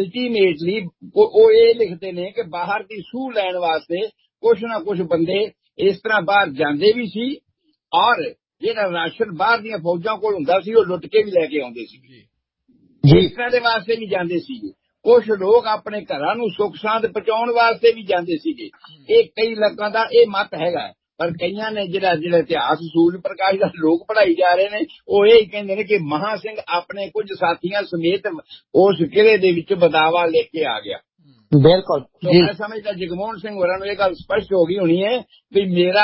ਉਹ ਇਹ ਲਿਖਦੇ ਨੇ ਕਿ ਬਾਹਰ ਦੀ ਸੂਹ ਲੈਣ ਵਾਸਤੇ ਕੁਛ ਨਾ ਕੁਛ ਬੰਦੇ ਇਸ ਤਰ੍ਹਾਂ ਬਾਹਰ ਜਾਂਦੇ ਵੀ ਸੀ, ਔਰ ਜਿਹੜਾ ਰਾਸ਼ਨ ਬਾਹਰ ਦੀਆਂ ਫੌਜਾਂ ਕੋਲ ਹੁੰਦਾ ਸੀ ਉਹ ਲੁੱਟ ਕੇ ਵੀ ਲੈ ਕੇ ਆਉਂਦੇ ਸੀ, ਇਸ ਤਰ੍ਹਾਂ ਦੇ ਵਾਸਤੇ ਵੀ ਜਾਂਦੇ ਸੀਗੇ। ਕੁਛ ਲੋਕ ਆਪਣੇ ਘਰਾਂ ਨੂੰ ਸੁੱਖ ਸਾਂਦ ਪਹੁੰਚਾਉਣ ਵਾਸਤੇ ਵੀ ਜਾਂਦੇ ਸੀਗੇ। ਇਹ ਕਈ ਲੋਕਾਂ ਦਾ ਇਹ ਮਤ ਹੈਗਾ, ਪਰ ਕਈਆਂ ਨੇ ਜਿਹੜਾ ਇਤਿਹਾਸ ਸੂਰਜ ਪ੍ਰਕਾਸ਼ ਦਾ ਲੋਕ ਪੜ੍ਹਾਈ ਜਾ ਰਹੇ ਨੇ ਉਹ ਇਹ ਕਹਿੰਦੇ ਨੇ ਕਿ ਮਹਾ ਸਿੰਘ ਆਪਣੇ ਕੁਝ ਸਾਥੀਆਂ ਸਮੇਤ ਉਸ ਕਿਲੇ ਦੇ ਵਿੱਚ ਬਦਾਵਾ ਲੈ ਕੇ ਆ ਗਿਆ। ਬਿਲਕੁਲ, ਮੈਂ ਸਮਝਦਾ ਜਗਮੋਹਨ ਸਿੰਘ ਹੋਰਾਂ ਨੂੰ ਇਹ ਗੱਲ ਸਪਸ਼ਟ ਹੋ ਗਈ ਹੋਣੀ ਹੈ ਵੀ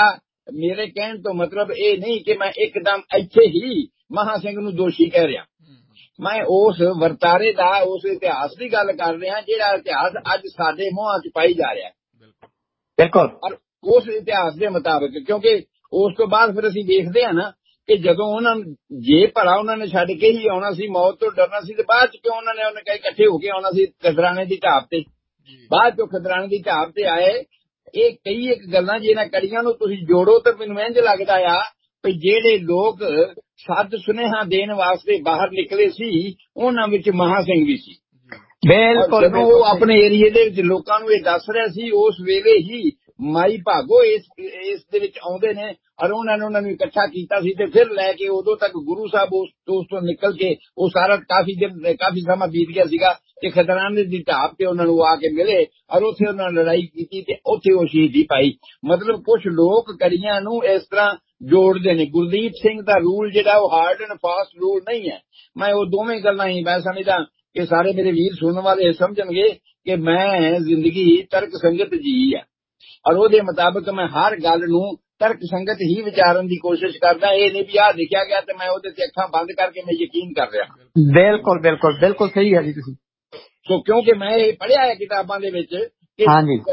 ਮੇਰੇ ਕਹਿਣ ਤੋਂ ਮਤਲਬ ਇਹ ਨਹੀਂ ਕਿ ਮੈਂ ਇੱਕਦਮ ਇੱਥੇ ਹੀ ਮਹਾ ਸਿੰਘ ਨੂੰ ਦੋਸ਼ੀ ਕਹਿ ਰਿਹਾ। ਮੈਂ ਉਸ ਵਰਤਾਰੇ ਦਾ, ਉਸ ਇਤਿਹਾਸ ਦੀ ਗੱਲ ਕਰ ਰਿਹਾ ਜਿਹੜਾ ਇਤਿਹਾਸ ਅੱਜ ਸਾਡੇ ਮੂੰਹਾਂ 'ਚ ਪਾਈ ਜਾ ਰਿਹਾ। ਬਿਲਕੁਲ, ਔਰ ਉਸ ਇਤਿਹਾਸ ਦੇ ਮੁਤਾਬਕ, ਕਿਉਂਕਿ ਉਸ ਤੋਂ ਬਾਅਦ ਫਿਰ ਅਸੀਂ ਦੇਖਦੇ ਹਾਂ ਨਾ ਕਿ ਜਦੋਂ ਉਹਨਾਂ ਜੇ ਭਲਾ ਉਹਨਾਂ ਨੇ ਛੱਡ ਕੇ ਹੀ ਆਉਣਾ ਸੀ, ਮੌਤ ਤੋਂ ਡਰਨਾ ਸੀ, ਤੇ ਬਾਅਦ 'ਚ ਕਿਉਂ ਉਹਨਾਂ ਨੇ ਕਹੇ ਇਕੱਠੇ ਹੋ ਕੇ ਆਉਣਾ ਸੀ ਖਦਰਾਣੇ ਦੀ ਢਾਬ ਤੇ। ਬਾਅਦ 'ਚੋਂ ਖਦਰਾਣੇ ਦੀ ਢਾਬ ਤੇ ਆਏ। ਇਹ ਕਈ ਇੱਕ ਗੱਲਾਂ ਜੇ ਇਹਨਾਂ ਕੜੀਆਂ ਨੂੰ ਤੁਸੀਂ ਜੋੜੋ ਤਾਂ ਮੈਨੂੰ ਇੰਝ ਲੱਗਦਾ ਆ ਵੀ ਜਿਹੜੇ ਲੋਕ ਸੱਦ ਸੁਨੇਹਾ ਦੇਣ ਵਾਸਤੇ ਬਾਹਰ ਨਿਕਲੇ ਸੀ ਉਹਨਾਂ ਵਿੱਚ ਮਹਾ ਸਿੰਘ ਵੀ ਸੀ। ਬਿਲਕੁਲ, ਜਦੋਂ ਉਹ ਆਪਣੇ ਏਰੀਏ ਦੇ ਵਿੱਚ ਲੋਕਾਂ ਨੂੰ ਇਹ ਦੱਸ ਰਿਹਾ ਸੀ ਉਸ ਵੇਲੇ ਹੀ ਮਾਈ ਭਾਗੋ ਇਸ ਦੇ ਵਿੱਚ ਆਉਂਦੇ ਨੇ, ਔਰ ਉਹਨਾਂ ਨੂੰ ਇਕੱਠਾ ਕੀਤਾ ਸੀ ਤੇ ਫਿਰ ਲੈ ਕੇ ਉਦੋਂ ਤੱਕ ਗੁਰੂ ਸਾਹਿਬ ਉਸ ਤੋਂ ਨਿਕਲ ਕੇ ਉਹ ਸਾਰਾ ਕਾਫੀ ਸਮਾਂ ਬੀਤ ਗਿਆ ਸੀਗਾ ਤੇ ਖਦਰਾਣੇ ਦੀ ਢਾਬ ਤੇ ਉਹਨਾਂ ਨੂੰ ਆ ਕੇ ਮਿਲੇ ਔਰ ਉੱਥੇ ਉਹਨਾਂ ਨੇ ਲੜਾਈ ਕੀਤੀ ਤੇ ਉੱਥੇ ਉਹ ਸ਼ਹੀਦੀ ਪਾਈ। ਮਤਲਬ ਕੁਝ ਲੋਕ ਕੜੀਆਂ ਨੂੰ ਇਸ ਤਰ੍ਹਾਂ ਜੋੜਦੇ ਨੇ। ਗੁਰਦੀਪ ਸਿੰਘ ਦਾ ਰੂਲ ਜਿਹੜਾ ਉਹ ਹਾਰਡ ਐਂਡ ਫਾਸਟ ਰੂਲ ਨਹੀਂ ਹੈ। ਮੈਂ ਉਹ ਦੋਵੇਂ ਗੱਲਾਂ ਹੀ ਮੈਂ ਸਮਝਦਾ ਕਿ ਸਾਰੇ ਮੇਰੇ ਵੀਰ ਸੁਣਨ ਵਾਲੇ ਸਮਝਣਗੇ ਕਿ ਮੈਂ ਜ਼ਿੰਦਗੀ ਤਰਕ ਸੰਗਤ ਜੀ ਹੈ, ਔਰ ਉਹਦੇ ਮੁਤਾਬਕ ਮੈਂ ਹਰ ਗੱਲ ਨੂੰ ਤਰਕ ਸੰਗਤ ਹੀ ਵਿਚਾਰਨ ਦੀ ਕੋਸ਼ਿਸ਼ ਕਰਦਾ। ਇਹ ਨਹੀਂ ਵੀ ਆਹ ਲਿਖਿਆ ਗਿਆ ਤੇ ਮੈਂ ਉਹਦੇ ਤੇ ਅੱਖਾਂ ਬੰਦ ਕਰਕੇ ਮੈਂ ਯਕੀਨ ਕਰ ਰਿਹਾ। ਬਿਲਕੁਲ ਬਿਲਕੁਲ ਬਿਲਕੁਲ ਸਹੀ ਹੈ ਜੀ ਤੁਸੀਂ। ਸੋ ਕਿਉਂਕਿ ਮੈਂ ਇਹ ਪੜ੍ਹਿਆ ਹੈ ਕਿਤਾਬਾਂ ਦੇ ਵਿੱਚ ਕਿ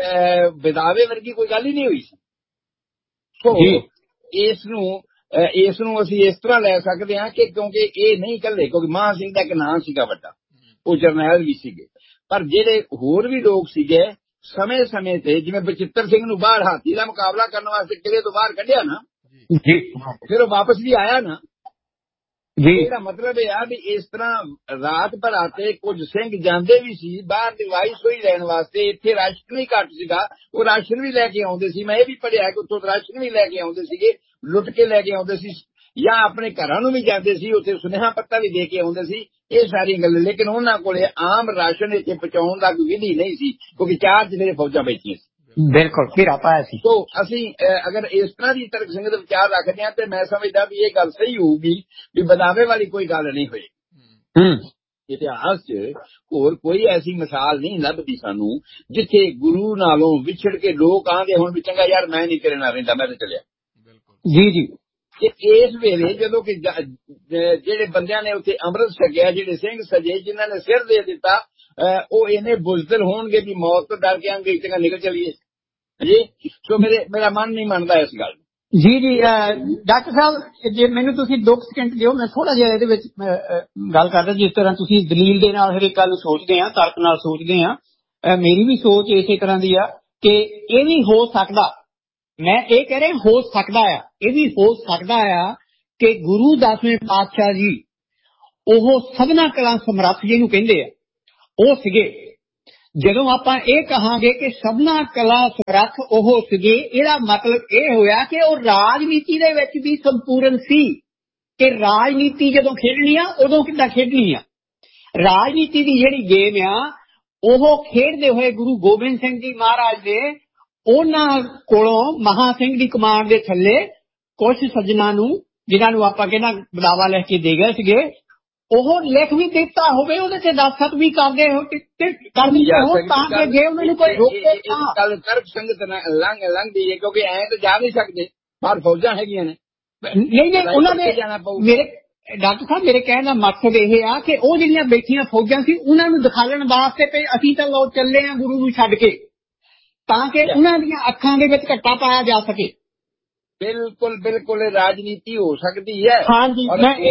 ਬਦਾਵੇ ਵਰਗੀ ਕੋਈ ਗੱਲ ਹੀ ਨਹੀਂ ਹੋਈ ਸੀ। ਸੋ ਇਸ ਨੂੰ ਅਸੀਂ ਇਸ ਤਰ੍ਹਾਂ ਲੈ ਸਕਦੇ ਹਾਂ ਕਿ ਕਿਉਂਕਿ ਇਹ ਨਹੀਂ ਇਕੱਲੇ, ਕਿਉਂਕਿ ਮਹਾਂ ਸਿੰਘ ਦਾ ਇੱਕ ਨਾਂ ਸੀਗਾ ਵੱਡਾ, ਉਹ ਜਰਨੈਲ ਵੀ ਸੀਗੇ, ਪਰ ਜਿਹੜੇ ਹੋਰ ਵੀ ਲੋਕ ਸੀਗੇ ਸਮੇਂ ਤੇ ਜਿਵੇਂ ਬਚਿੱਤਰ ਸਿੰਘ ਨੂੰ ਬਾਹਰ ਹਾਥੀ ਦਾ ਮੁਕਾਬਲਾ ਕਰਨ ਵਾਸਤੇ ਕਿਲੇ ਤੋਂ ਬਾਹਰ ਕੱਢਿਆ ਨਾ ਜੀ, ਫਿਰ ਉਹ ਵਾਪਸ ਵੀ ਆਇਆ ਨਾ ਜੀ। ਇਹਦਾ ਮਤਲਬ ਇਹ ਆ ਵੀ ਇਸ ਤਰ੍ਹਾਂ ਰਾਤ ਬਰਾਤੇ ਕੁਝ ਸਿੰਘ ਜਾਂਦੇ ਵੀ ਸੀ ਬਾਹਰ ਦੀ ਵਾਈ ਸੋਈ ਲੈਣ ਵਾਸਤੇ। ਇੱਥੇ ਰਾਸ਼ਨ ਵੀ ਘੱਟ ਸੀਗਾ, ਉਹ ਰਾਸ਼ਨ ਵੀ ਲੈ ਕੇ ਆਉਂਦੇ ਸੀ। ਮੈਂ ਇਹ ਵੀ ਪੜ੍ਹਿਆ ਕਿ ਉੱਥੋਂ ਰਾਸ਼ਨ ਵੀ ਲੈ ਕੇ ਆਉਂਦੇ ਸੀਗੇ, ਲੁੱਟ ਕੇ ਲੈ ਕੇ ਆਉਂਦੇ ਸੀ, ਜਾਂ ਆਪਣੇ ਘਰਾਂ ਨੂੰ ਵੀ ਜਾਂਦੇ ਸੀ, ਉੱਥੇ ਸੁਨੇਹਾ ਪੱਤਾ ਵੀ ਦੇ ਕੇ ਆਉਂਦੇ ਸੀ। ਇਹ ਸਾਰੀ ਗੱਲ, ਲੇਕਿਨ ਉਹਨਾਂ ਕੋਲੇ ਆਮ ਰਾਸ਼ਨ ਇੱਥੇ ਪਹੁੰਚਾਉਣ ਦਾ ਕੋਈ ਵਿਧੀ ਨਹੀਂ ਸੀ ਕਿਉਂਕਿ ਚਾਰ ਜਿਹੜੇ ਫੌਜਾਂ ਬੈਠੀਆਂ ਸੀ। ਬਿਲਕੁਲ, ਘੇਰਾ ਪਾਇਆ ਸੀ। ਸੋ ਅਸੀਂ ਅਗਰ ਇਸ ਤਰ੍ਹਾਂ ਦੀ ਤਰਕ ਸੰਗਤ ਵਿਚਾਰ ਰੱਖਦੇ ਹਾਂ ਤੇ ਮੈਂ ਸਮਝਦਾ ਵੀ ਇਹ ਗੱਲ ਸਹੀ ਹੋਊਗੀ ਵੀ ਬਦਾਵੇ ਵਾਲੀ ਕੋਈ ਗੱਲ ਨਹੀਂ ਹੋਈ। ਇਤਿਹਾਸ 'ਚ ਹੋਰ ਕੋਈ ਐਸੀ ਮਿਸਾਲ ਨਹੀਂ ਲੱਭਦੀ ਸਾਨੂੰ ਜਿੱਥੇ ਗੁਰੂ ਨਾਲੋਂ ਵਿਛੜ ਕੇ ਲੋਕ ਆਂਦੇ ਹੁਣ ਵੀ ਚੰਗਾ ਯਾਰ ਮੈਂ ਨਹੀਂ ਤੇਰੇ ਨਾਲ ਰਹਿੰਦਾ, ਮੈਂ ਤਾਂ ਚੱਲਿਆ। ਜੀ ਜੀ। ਕਿ ਇਸ ਵੇਲੇ ਜਦੋਂ ਕਿ ਜਿਹੜੇ ਬੰਦਿਆਂ ਨੇ ਉੱਥੇ ਅੰਮ੍ਰਿਤ ਛਕਿਆ, ਜਿਹੜੇ ਸਿੰਘ ਸਜੇ ਜਿਨ੍ਹਾਂ ਨੇ ਸਿਰ ਦੇ ਦਿੱਤਾ, ਉਹ ਇਹਨੇ ਬੁਜ਼ਦਿਲ ਹੋਣਗੇ ਵੀ ਮੌਤ ਤੋਂ ਡਰ ਕੇ ਆਂਗੇ ਚੰਗਾ ਨਿਕਲ ਚੱਲੀਏ ਜੀ। ਸੋ ਮੇਰਾ ਮਨ ਨਹੀਂ ਮੰਨਦਾ ਇਸ ਗੱਲ। ਜੀ ਜੀ। ਡਾਕਟਰ ਸਾਹਿਬ ਜੇ ਮੈਨੂੰ ਤੁਸੀਂ 2 ਸਕਿੰਟ ਦਿਓ, ਮੈਂ ਥੋੜਾ ਜਿਹਾ ਇਹਦੇ ਵਿੱਚ ਗੱਲ ਕਰਦਾ। ਜਿਸ ਤਰ੍ਹਾਂ ਤੁਸੀਂ ਦਲੀਲ ਦੇ ਨਾਲ ਹਰੇਕ ਗੱਲ ਨੂੰ ਸੋਚਦੇ ਆ, ਤਰਕ ਨਾਲ ਸੋਚਦੇ ਆ, ਮੇਰੀ ਵੀ ਸੋਚ ਇਸੇ ਤਰ੍ਹਾਂ ਦੀ ਆ ਕਿ ਇਹ ਵੀ ਹੋ ਸਕਦਾ, ਮੈਂ ਇਹ ਕਹਿ ਰਿਹਾ ਹੋ ਸਕਦਾ ਆ, ਇਹ ਵੀ ਹੋ ਸਕਦਾ ਆ ਕਿ ਗੁਰੂ 10ਵੇਂ ਪਾਤਸ਼ਾਹ ਜੀ ਉਹ ਸਭਨਾ ਕਲਾ ਸਮਰੱਥ ਜਿਹਨੂੰ ਕਹਿੰਦੇ ਆ ਉਹ ਸੀਗੇ। ਜਦੋਂ ਆਪਾਂ ਇਹ ਕਹਾਂਗੇ ਕਿ ਸਭਨਾ ਕਲਾ ਸਮਰੱਥ ਉਹ ਸੀਗੇ, ਇਹਦਾ ਮਤਲਬ ਇਹ ਹੋਇਆ ਕਿ ਉਹ ਰਾਜਨੀਤੀ ਦੇ ਵਿੱਚ ਵੀ ਸੰਪੂਰਨ ਸੀ ਕਿ ਰਾਜਨੀਤੀ ਜਦੋਂ ਖੇਡਣੀ ਆ ਉਦੋਂ ਕਿੱਦਾਂ ਖੇਡਣੀ ਆ। ਰਾਜਨੀਤੀ ਦੀ ਜਿਹੜੀ ਗੇਮ ਆ ਉਹ ਖੇਡਦੇ ਹੋਏ ਗੁਰੂ ਗੋਬਿੰਦ ਸਿੰਘ ਜੀ ਮਹਾਰਾਜ ਨੇ ਉਹਨਾਂ ਕੋਲੋਂ ਮਹਾ ਸਿੰਘ ਦੀ ਕਮਾਂਡ ਦੇ ਥੱਲੇ ਕੁਝ ਸੱਜਣਾ ਨੂੰ, ਜਿਨ੍ਹਾਂ ਨੂੰ ਆਪਾਂ ਕਹਿੰਦਾ ਬੁਲਾਵਾ ਲਿਖ ਕੇ ਦੇ ਗਏ ਸੀਗੇ, ਉਹ ਲਿਖ ਵੀ ਦਿੱਤਾ ਹੋਵੇ, ਉਹਦੇ ਤੇ ਦਸਤਖਤ ਵੀ ਕਰਦੇ ਹੋ ਤਾਂ ਕਿ ਜੇ ਉਹਨਾਂ ਨੂੰ ਕੋਈ ਰੋਕੇ ਕੱਲ ਤਰਕ ਸੰਗਤ ਲੰਘਦੀ ਹੈ, ਕਿਉਂਕਿ ਐਂ ਤਾਂ ਜਾ ਨਹੀਂ ਸਕਦੇ, ਬਾਹਰ ਫੌਜਾਂ ਹੈਗੀਆਂ ਨੇ। ਨਹੀਂ ਉਹਨਾਂ ਨੇ ਮੇਰੇ ਡਾਕਟਰ ਸਾਹਿਬ ਮੇਰੇ ਕਹਿਣ ਦਾ ਮਕਸਦ ਇਹ ਆ ਕਿ ਉਹ ਜਿਹੜੀਆਂ ਬੈਠੀਆਂ ਫੌਜਾਂ ਸੀ ਉਹਨਾਂ ਨੂੰ ਦਿਖਾਉਣ ਵਾਸਤੇ ਤੇ ਅਸੀਂ ਤਾਂ ਲੋਕ ਚੱਲੇ ਆ ਗੁਰੂ ਨੂੰ ਛੱਡ ਕੇ, ਤਾਂ ਕਿ ਉਹਨਾਂ ਦੀਆਂ ਅੱਖਾਂ ਦੇ ਵਿੱਚ ਘੱਟਾ ਪਾਇਆ ਜਾ ਸਕੇ। ਬਿਲਕੁਲ ਬਿਲਕੁਲ ਰਾਜਨੀਤੀ ਹੋ ਸਕਦੀ ਹੈ। ਹਾਂਜੀ,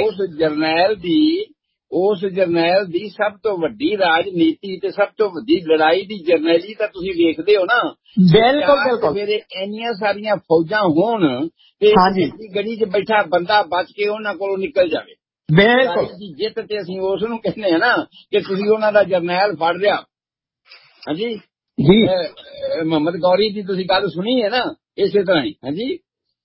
ਉਸ ਜਰਨੈਲ ਦੀ ਸਭ ਤੋਂ ਵੱਡੀ ਰਾਜਨੀਤੀ ਤੇ ਸਭ ਤੋਂ ਵੱਡੀ ਲੜਾਈ ਦੀ ਜਰਨੈਲੀ ਤਾਂ ਤੁਸੀਂ ਵੇਖਦੇ ਹੋ ਨਾ। ਬਿਲਕੁਲ ਮੇਰੇ ਇੰਨੀਆਂ ਸਾਰੀਆਂ ਫੌਜਾਂ ਹੋਣ ਤੇ ਗੜੀ 'ਚ ਬੈਠਾ ਬੰਦਾ ਬਚ ਕੇ ਉਹਨਾਂ ਕੋਲੋਂ ਨਿਕਲ ਜਾਵੇ। ਬਿਲਕੁਲ ਦੀ ਜਿੱਤ ਤੇ ਅਸੀਂ ਉਸ ਨੂੰ ਕਹਿੰਦੇ ਆ ਨਾ ਕਿ ਤੁਸੀਂ ਉਹਨਾਂ ਦਾ ਜਰਨੈਲ ਫੜ ਲਿਆ। ਹਾਂਜੀ ਜੀ, ਮੁਹੰਮਦ ਗੌਰੀ ਦੀ ਤੁਸੀਂ ਗੱਲ ਸੁਣੀ ਹੈ ਨਾ, ਇਸੇ ਤਰ੍ਹਾਂ ਹੀ। ਹਾਂਜੀ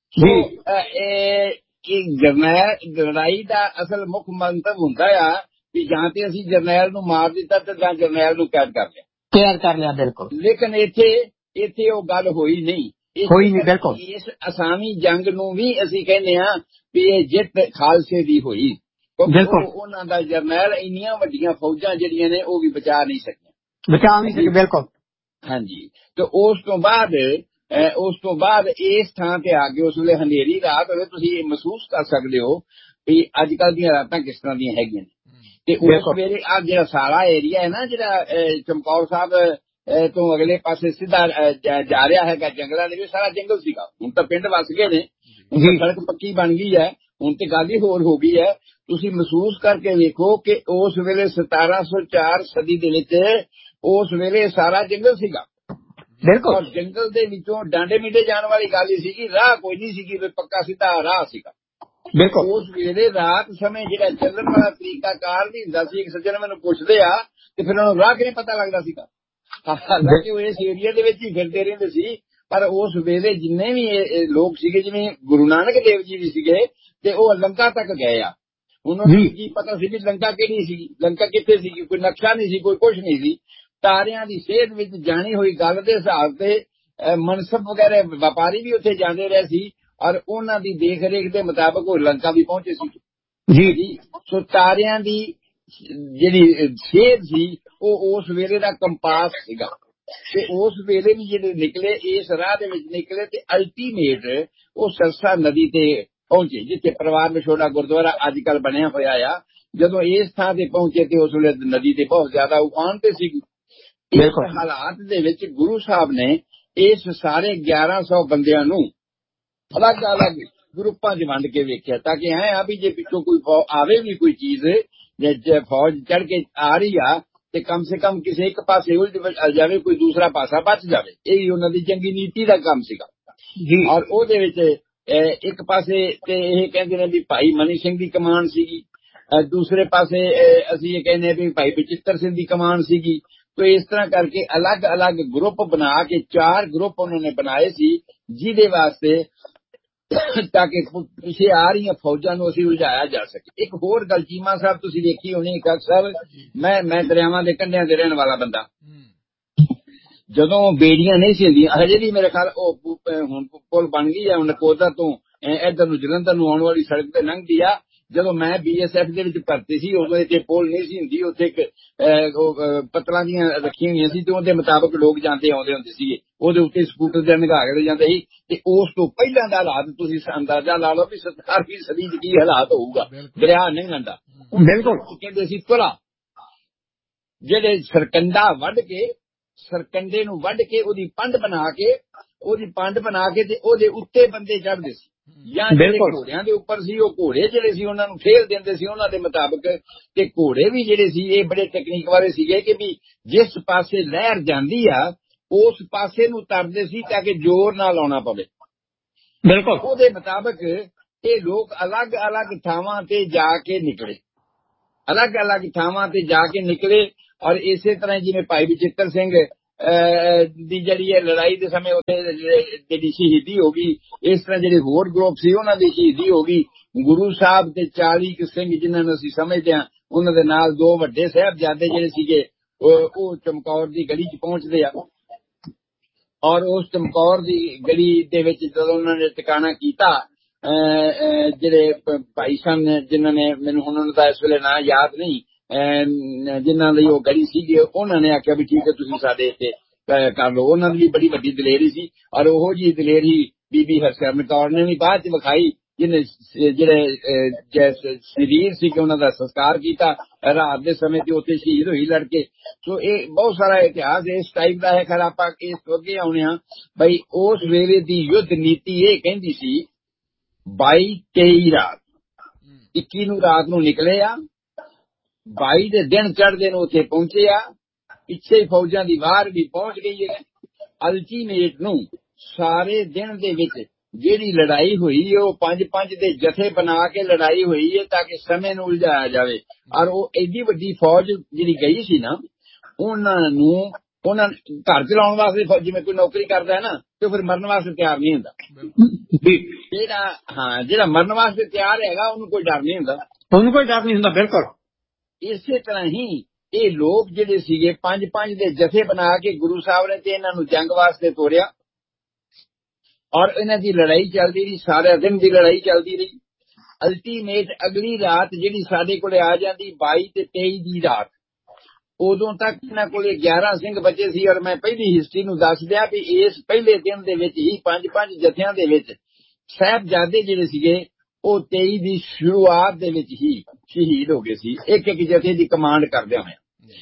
ਲੜਾਈ ਦਾ ਅਸਲ ਮੁੱਖ ਮੰਤਵ ਹੁੰਦਾ ਆ ਵੀ ਜਾਂ ਤੇ ਅਸੀਂ ਜਰਨੈਲ ਨੂੰ ਮਾਰ ਦਿੱਤਾ ਤੇ ਜਾਂ ਜਰਨੈਲ ਨੂੰ ਕੈਦ ਕਰ ਲਿਆ। ਬਿਲਕੁਲ, ਲੇਕਿਨ ਇੱਥੇ ਉਹ ਗੱਲ ਹੋਈ ਨਹੀਂ। ਬਿਲਕੁਲ, ਇਸ ਅਸਾਮੀ ਜੰਗ ਨੂੰ ਵੀ ਅਸੀਂ ਕਹਿੰਦੇ ਹਾਂ ਵੀ ਇਹ ਜਿੱਤ ਖਾਲਸੇ ਦੀ ਹੋਈ। ਬਿਲਕੁਲ, ਉਹਨਾਂ ਦਾ ਜਰਨੈਲ ਇੰਨੀਆਂ ਵੱਡੀਆਂ ਫੌਜਾਂ ਜਿਹੜੀਆਂ ਨੇ ਉਹ ਵੀ ਬਚਾ ਨਹੀਂ ਸਕੇ। ਬਿਲਕੁਲ ਹਾਂਜੀ, ਤੇ ਉਸ ਤੋਂ ਬਾਅਦ ਇਸ ਥਾਂ ਤੇ ਆ ਕੇ ਉਸ ਵੇਲੇ ਹਨੇਰੀ ਰਾਤ ਹੋਵੇ, ਤੁਸੀਂ ਮਹਿਸੂਸ ਕਰ ਸਕਦੇ ਹੋ ਵੀ ਅੱਜ ਕੱਲ੍ਹ ਦੀਆਂ ਰਾਤਾਂ ਕਿਸ ਤਰ੍ਹਾਂ ਦੀਆਂ ਹੈਗੀਆਂ ਨੇ। ਤੇ ਉਸ ਵੇਲੇ ਆ ਜਿਹੜਾ ਸਾਰਾ ਏਰੀਆ ਹੈ ਨਾ, ਜਿਹੜਾ ਚਮਕੌਰ ਸਾਹਿਬ ਤੋਂ ਅਗਲੇ ਪਾਸੇ ਸਿੱਧਾ ਜਾ ਰਿਹਾ ਹੈਗਾ ਜੰਗਲਾਂ ਦੇ ਵਿੱਚ, ਸਾਰਾ ਜੰਗਲ ਸੀਗਾ। ਹੁਣ ਤਾਂ ਪਿੰਡ ਵਸ ਗਏ ਨੇ, ਹੁਣ ਤਾਂ ਸੜਕ ਪੱਕੀ ਬਣ ਗਈ ਹੈ, ਹੁਣ ਤੇ ਗੱਲ ਹੀ ਹੋਰ ਹੋ ਗਈ ਹੈ। ਤੁਸੀਂ ਮਹਿਸੂਸ ਕਰਕੇ ਵੇਖੋ ਕਿ ਉਸ ਵੇਲੇ 1704 ਸਦੀ ਦੇ ਵਿੱਚ ਉਸ ਵੇਲੇ ਸਾਰਾ ਜੰਗਲ ਸੀਗਾ। ਬਿਲਕੁਲ, ਔਰ ਜੰਗਲ ਦੇ ਵਿੱਚੋਂ ਡਾਂਡੇ ਮੀਡੇ ਜਾਣ ਵਾਲੀ ਗੱਲ ਹੀ ਸੀਗੀ, ਰਾਹ ਕੋਈ ਨਹੀਂ ਸੀਗੀ, ਪੱਕਾ ਸਿੱਧਾ ਰਾਹ ਸੀਗਾ। ਬਿਲਕੁਲ, ਉਸ ਵੇਲੇ ਰਾਤ ਸਮੇਂ ਜਿਹੜਾ ਚੱਲਣ ਵਾਲਾ ਤਰੀਕਾ ਕਾਰ ਨਹੀਂ ਹੁੰਦਾ ਸੀ। ਇੱਕ ਸੱਜਣ ਮੈਨੂੰ ਪੁੱਛਦੇ ਆ ਤੇ ਫਿਰ ਉਹਨੂੰ ਰਾਹ ਕਿਵੇਂ ਪਤਾ ਲੱਗਦਾ ਸੀਗਾ, ਹਾਲਾਂਕਿ ਉਹ ਇਸ ਏਰੀਆ ਦੇ ਵਿੱਚ ਹੀ ਫਿਰਦੇ ਰਹਿੰਦੇ ਸੀ। ਪਰ ਉਸ ਵੇਲੇ ਜਿੰਨੇ ਵੀ ਲੋਕ ਸੀਗੇ, ਜਿਵੇਂ ਗੁਰੂ ਨਾਨਕ ਦੇਵ ਜੀ ਵੀ ਸੀਗੇ, ਤੇ ਉਹ ਲੰਕਾ ਤੱਕ ਗਏ ਆ। ਉਹਨਾਂ ਨੂੰ ਕੀ ਪਤਾ ਸੀ ਵੀ ਲੰਕਾ ਕਿਹੜੀ ਸੀਗੀ, ਲੰਕਾ ਕਿੱਥੇ ਸੀਗੀ, ਕੋਈ ਨਕਸ਼ਾ ਨਹੀਂ ਸੀ, ਕੋਈ ਕੁਛ ਨਹੀਂ ਸੀ। ਤਾਰਿਆਂ ਦੀ ਸੇਧ ਵਿੱਚ ਜਾਣੀ ਹੋਈ ਗੱਲ ਦੇ ਹਿਸਾਬ ਤੇ ਮਨਸਬ ਵਗੈਰਾ ਵਪਾਰੀ ਵੀ ਉੱਥੇ ਜਾਂਦੇ ਰਹੇ ਸੀ, ਔਰ ਉਹਨਾਂ ਦੀ ਦੇਖ ਰੇਖ ਦੇ ਮੁਤਾਬਕ ਉਹ ਲੰਕਾ ਵੀ ਪਹੁੰਚੇ ਸੀ। ਜੀ, ਸੋ ਤਾਰਿਆਂ ਦੀ ਜਿਹੜੀ ਸੇਧ ਸੀ ਉਹ ਉਸ ਵੇਲੇ ਦਾ ਕੰਪਾਸ ਸੀਗਾ। ਤੇ ਉਸ ਵੇਲੇ ਵੀ ਜਿਹੜੇ ਨਿਕਲੇ, ਇਸ ਰਾਹ ਦੇ ਵਿੱਚ ਨਿਕਲੇ ਤੇ ਅਲਟੀਮੇਟ ਉਹ ਸਰਸਾ ਨਦੀ ਤੇ ਪਹੁੰਚੇ, ਜਿੱਥੇ ਪਰਿਵਾਰ ਵਿਛੋੜਾ ਗੁਰਦੁਆਰਾ ਅੱਜ ਕੱਲ੍ਹ ਬਣਿਆ ਹੋਇਆ ਆ। ਜਦੋਂ ਇਸ ਥਾਂ ਤੇ ਪਹੁੰਚੇ ਤੇ ਉਸ ਵੇਲੇ ਨਦੀ ਤੇ ਬਹੁਤ ਜ਼ਿਆਦਾ ਉਫਾਨ ਤੇ ਸੀ। ਇਸ ਹਾਲਾਤ ਦੇ ਵਿੱਚ ਗੁਰੂ ਸਾਹਿਬ ਨੇ ਇਸ ਸਾਰੇ 1100 ਬੰਦਿਆਂ ਨੂੰ ਅਲੱਗ-ਅਲੱਗ ਗਰੁੱਪਾਂ 'ਚ ਵੰਡ ਕੇ ਵੇਖਿਆ, ਤਾਂ ਕਿ ਐ ਆ ਵੀ ਜੇ ਪਿੱਛੋਂ ਕੋਈ ਆਵੇ ਵੀ ਕੋਈ ਚੀਜ਼, ਜੇ ਫੌਜ ਚੜ ਕੇ ਆ ਰਹੀ ਆ ਤੇ ਕਮ ਸੇ ਕਮ ਕਿਸੇ ਇੱਕ ਪਾਸੇ ਉਲਝ ਜਾਵੇ, ਕੋਈ ਦੂਸਰਾ ਪਾਸਾ ਬਚ ਜਾਵੇ। ਇਹ ਹੀ ਉਹਨਾਂ ਦੀ ਜੰਗੀ ਨੀਤੀ ਦਾ ਕੰਮ ਸੀਗਾ। ਔਰ ਉਹਦੇ ਵਿੱਚ ਇੱਕ ਪਾਸੇ ਤੇ ਇਹ ਕਹਿੰਦੇ ਨੇ ਵੀ ਭਾਈ ਮਨੀ ਸਿੰਘ ਦੀ ਕਮਾਨ ਸੀਗੀ, ਦੂਸਰੇ ਪਾਸੇ ਅਸੀਂ ਇਹ ਕਹਿੰਦੇ ਵੀ ਭਾਈ ਬਚਿੱਤਰ ਸਿੰਘ ਦੀ ਕਮਾਨ ਸੀਗੀ। ਤੇ ਇਸ ਤਰ੍ਹਾਂ ਕਰਕੇ ਅਲੱਗ-ਅਲੱਗ ਗਰੁੱਪ ਬਣਾ ਕੇ 4 ਗਰੁੱਪ ਉਹਨਾਂ ਨੇ ਬਣਾਏ ਸੀ, ਜਿਹਦੇ ਵਾਸਤੇ ਤਾਂ ਕਿ ਪਿੱਛੇ ਆ ਰਹੀਆਂ ਫੌਜਾਂ ਨੂੰ ਅਸੀਂ ਉਲਝਾਇਆ ਜਾ ਸਕੇ। ਇੱਕ ਹੋਰ ਗੱਲ ਚੀਮਾ ਸਾਹਿਬ ਤੁਸੀਂ ਦੇਖੀ ਹੋਣੀ, ਅਕਸਰ ਮੈਂ ਦਰਿਆਵਾਂ ਦੇ ਕੰਢਿਆਂ ਤੇ ਰਹਿਣ ਵਾਲਾ ਬੰਦਾ, ਜਦੋਂ ਬੇੜੀਆਂ ਨਹੀਂ ਸੀ ਹੁੰਦੀਆਂ, ਹਜੇ ਵੀ ਮੇਰੇ ਖਿਆਲ ਉਹ ਹੁਣ ਪੁਲ ਬਣ ਗਈ ਹੈ, ਨਕੋਦਰ ਤੋਂ ਇੱਧਰ ਨੂੰ ਜਲੰਧਰ ਨੂੰ ਆਉਣ ਵਾਲੀ ਸੜਕ ਤੇ ਲੰਘਦੀ ਆ। ਜਦੋਂ ਮੈਂ BSF ਦੇ ਵਿੱਚ ਭਰਤੀ ਸੀ ਉਦੋਂ ਇੱਥੇ ਪੁਲ ਨਹੀਂ ਸੀ ਹੁੰਦੀ, ਉੱਥੇ ਪੱਤਲਾਂ ਦੀਆਂ ਰੱਖੀਆਂ ਹੋਈਆਂ ਸੀ ਤੇ ਉਹਦੇ ਮੁਤਾਬਕ ਲੋਕ ਜਾਂਦੇ ਆਉਂਦੇ ਹੁੰਦੇ ਸੀਗੇ, ਉਹਦੇ ਉੱਤੇ ਸਕੂਟਰ ਦੇ ਨਿਗਾਹ ਕੇ ਜਾਂਦੇ ਸੀ। ਤੇ ਉਸ ਤੋਂ ਪਹਿਲਾਂ ਦਾ ਹਾਲਾਤ ਤੁਸੀਂ ਅੰਦਾਜ਼ਾ ਲਾ ਲਓ ਵੀ 17ਵੀਂ ਸਦੀ 'ਚ ਕੀ ਹਾਲਾਤ ਹੋਊਗਾ। ਦਰਿਆ ਨਹੀਂ ਆਉਂਦਾ, ਬਿਲਕੁਲ ਕਹਿੰਦੇ ਸੀ ਤੁਲਾ, ਜਿਹੜੇ ਸਰਕੰਡੇ ਨੂੰ ਵੱਢ ਕੇ ਉਹਦੀ ਪੰਡ ਬਣਾ ਕੇ ਤੇ ਉਹਦੇ ਉੱਤੇ ਬੰਦੇ ਚੜ੍ਹਦੇ ਸੀ, ਜਾਂ ਜਿਹੜੇ ਘੋੜਿਆਂ ਦੇ ਉੱਪਰ ਸੀ ਉਹ ਘੋੜੇ ਜਿਹੜੇ ਸੀ ਉਹਨਾਂ ਨੂੰ ਠੇਲ ਦਿੰਦੇ ਸੀ ਉਹਨਾਂ ਦੇ ਮੁਤਾਬਕ। ਤੇ ਘੋੜੇ ਵੀ ਜਿਹੜੇ ਸੀ ਇਹ ਬੜੇ ਟੈਕਨੀਕ ਵਾਲੇ ਸੀਗੇ ਕਿ ਵੀ ਜਿਸ ਪਾਸੇ ਲਹਿਰ ਜਾਂਦੀ ਆ ਉਸ ਪਾਸੇ ਨੂੰ ਤਰਦੇ ਸੀ ਤਾਂ ਕਿ ਜ਼ੋਰ ਨਾ ਲਾਉਣਾ ਪਵੇ। ਬਿਲਕੁਲ, ਉਹਦੇ ਮੁਤਾਬਕ ਇਹ ਲੋਕ ਅਲੱਗ-ਅਲੱਗ ਥਾਵਾਂ ਤੇ ਜਾ ਕੇ ਨਿਕਲੇ, ਅਲੱਗ-ਅਲੱਗ ਥਾਵਾਂ ਤੇ ਜਾ ਕੇ ਨਿਕਲੇ। ਔਰ ਇਸੇ ਤਰ੍ਹਾਂ ਜਿਵੇਂ ਭਾਈ ਬਚਿੱਤਰ ਸਿੰਘ ਦੀ ਜਿਹੜੀ ਹੈ ਲੜਾਈ ਦੇ ਸਮੇਂ ਉੱਥੇ ਜਿਹੜੀ ਸ਼ਹੀਦੀ ਹੋ ਗਈ, ਇਸ ਤਰ੍ਹਾਂ ਜਿਹੜੇ ਹੋਰ ਗਰੁੱਪ ਸੀ ਉਹਨਾਂ ਦੀ ਸ਼ਹੀਦੀ ਹੋ ਗਈ। ਗੁਰੂ ਸਾਹਿਬ ਤੇ 40 ਸਿੰਘ ਜਿਨ੍ਹਾਂ ਨੂੰ ਅਸੀਂ ਸਮਝਦੇ ਹਾਂ, ਉਹਨਾਂ ਦੇ ਨਾਲ 2 ਵੱਡੇ ਸਾਹਿਬਜ਼ਾਦੇ ਜਿਹੜੇ ਸੀਗੇ ਉਹ ਚਮਕੌਰ ਦੀ ਗੜੀ 'ਚ ਪਹੁੰਚਦੇ ਆ। ਔਰ ਉਸ ਚਮਕੌਰ ਦੀ ਗੜੀ ਦੇ ਵਿੱਚ ਜਦੋਂ ਉਹਨਾਂ ਨੇ ਟਿਕਾਣਾ ਕੀਤਾ, ਜਿਹੜੇ ਭਾਈ ਸਨ ਜਿਨ੍ਹਾਂ ਨੇ, ਮੈਨੂੰ ਹੁਣ ਉਹਨਾਂ ਦਾ ਇਸ ਵੇਲੇ ਨਾਂ ਯਾਦ ਨਹੀਂ, ਜਿਨ੍ਹਾਂ ਦੀ ਉਹ ਗੜੀ ਸੀਗੀ, ਉਹਨਾਂ ਨੇ ਆਖਿਆ ਵੀ ਠੀਕ ਹੈ ਤੁਸੀਂ ਸਾਡੇ ਇੱਥੇ ਕਰ ਲਓ। ਉਹਨਾਂ ਦੀ ਬੜੀ ਵੱਡੀ ਦਲੇਰੀ ਸੀ ਔਰ ਉਹੋ ਜਿਹੀ ਦਲੇਰੀ ਬੀਬੀ ਹਰਸਿਮਰਤ ਕੌਰ ਨੇ ਵੀ ਬਾਅਦ ਚ ਵਿਖਾਈ, ਜਿਹਨੇ ਜਿਹੜੇ ਸਰੀਰ ਸੀ ਕਿ ਉਹਨਾਂ ਦਾ ਸੰਸਕਾਰ ਕੀਤਾ ਰਾਤ ਦੇ ਸਮੇਂ ਤੇ ਉੱਥੇ ਸ਼ਹੀਦ ਹੋਈ ਲੜਕੇ। ਸੋ ਇਹ ਬਹੁਤ ਸਾਰਾ ਇਤਿਹਾਸ ਇਸ ਟਾਈਪ ਦਾ ਹੈ। ਖੈਰ ਆਪਾਂ ਇਸ ਤੋਂ ਅੱਗੇ ਆਉਣੇ ਆ ਬਈ ਉਸ ਵੇਲੇ ਦੀ ਯੁੱਧ ਨੀਤੀ ਇਹ ਕਹਿੰਦੀ ਸੀ 22-23 ਰਾਤ 21 ਨੂੰ ਰਾਤ ਨੂੰ ਨਿਕਲੇ ਆ, 22 ਦੇ ਦਿਨ ਚੜ੍ਹਦੇ ਨੂੰ ਉੱਥੇ ਪਹੁੰਚੇ ਆ। ਪਿੱਛੇ ਫੌਜਾਂ ਦੀ ਵਾਰ ਵੀ ਪਹੁੰਚ ਗਈ ਹੈ। ਅਲਟੀਮੇਟ ਨੂੰ ਸਾਰੇ ਦਿਨ ਦੇ ਵਿੱਚ ਜਿਹੜੀ ਲੜਾਈ ਹੋਈ ਹੈ ਉਹ 5-5 ਦੇ ਜਥੇ ਬਣਾ ਕੇ ਲੜਾਈ ਹੋਈ ਹੈ ਤਾਂ ਕਿ ਸਮੇਂ ਨੂੰ ਉਲਝਾਇਆ ਜਾਵੇ। ਔਰ ਉਹ ਐਡੀ ਵੱਡੀ ਫੌਜ ਜਿਹੜੀ ਗਈ ਸੀ ਨਾ, ਉਹਨਾਂ ਘਰ ਚਲਾਉਣ ਵਾਸਤੇ ਜਿਵੇਂ ਕੋਈ ਨੌਕਰੀ ਕਰਦਾ ਹੈ ਨਾ ਤੇ ਫਿਰ ਮਰਨ ਵਾਸਤੇ ਤਿਆਰ ਨਹੀਂ ਹੁੰਦਾ। ਜਿਹੜਾ ਮਰਨ ਵਾਸਤੇ ਤਿਆਰ ਹੈਗਾ ਉਹਨੂੰ ਕੋਈ ਡਰ ਨਹੀਂ ਹੁੰਦਾ, ਉਹਨੂੰ ਕੋਈ ਡਰ ਨਹੀਂ ਹੁੰਦਾ। ਬਿਲਕੁਲ ਇਸੇ ਤਰ੍ਹਾਂ ਹੀ ਇਹ ਲੋਕ ਜਿਹੜੇ ਸੀਗੇ 5-5 ਦੇ ਜਥੇ ਬਣਾ ਕੇ ਗੁਰੂ ਸਾਹਿਬ ਨੇ ਤੇ ਇਹਨਾਂ ਨੂੰ ਜੰਗ ਵਾਸਤੇ ਤੋਰਿਆ। ਔਰ ਇਹਨਾਂ ਦੀ ਲੜਾਈ ਚੱਲਦੀ ਰਹੀ, ਸਾਰਾ ਦਿਨ ਦੀ ਲੜਾਈ ਚੱਲਦੀ ਰਹੀ। ਅਲਟੀਮੇਟ ਅਗਲੀ ਰਾਤ ਜਿਹੜੀ ਸਾਡੇ ਕੋਲੇ ਆ ਜਾਂਦੀ 22 ਤੇ 23 ਦੀ ਰਾਤ, ਉਦੋਂ ਤੱਕ ਇਹਨਾਂ ਕੋਲੇ 11 ਸਿੰਘ ਬਚੇ ਸੀ। ਔਰ ਮੈਂ ਪਹਿਲੀ ਹਿਸਟਰੀ ਨੂੰ ਦੱਸ ਦਿਆਂ ਵੀ ਇਸ ਪਹਿਲੇ ਦਿਨ ਦੇ ਵਿੱਚ ਹੀ 5-5 ਜਥਿਆਂ ਦੇ ਵਿੱਚ ਸਾਹਿਬਜ਼ਾਦੇ ਜਿਹੜੇ ਸੀਗੇ ਉਹ 23 ਦੀ ਸ਼ੁਰੂਆਤ ਦੇ ਵਿੱਚ ਹੀ ਸ਼ਹੀਦ ਹੋ ਗਏ ਸੀ, ਇੱਕ ਜਥੇ ਦੀ ਕਮਾਂਡ ਕਰਦਿਆਂ ਹੋਇਆ।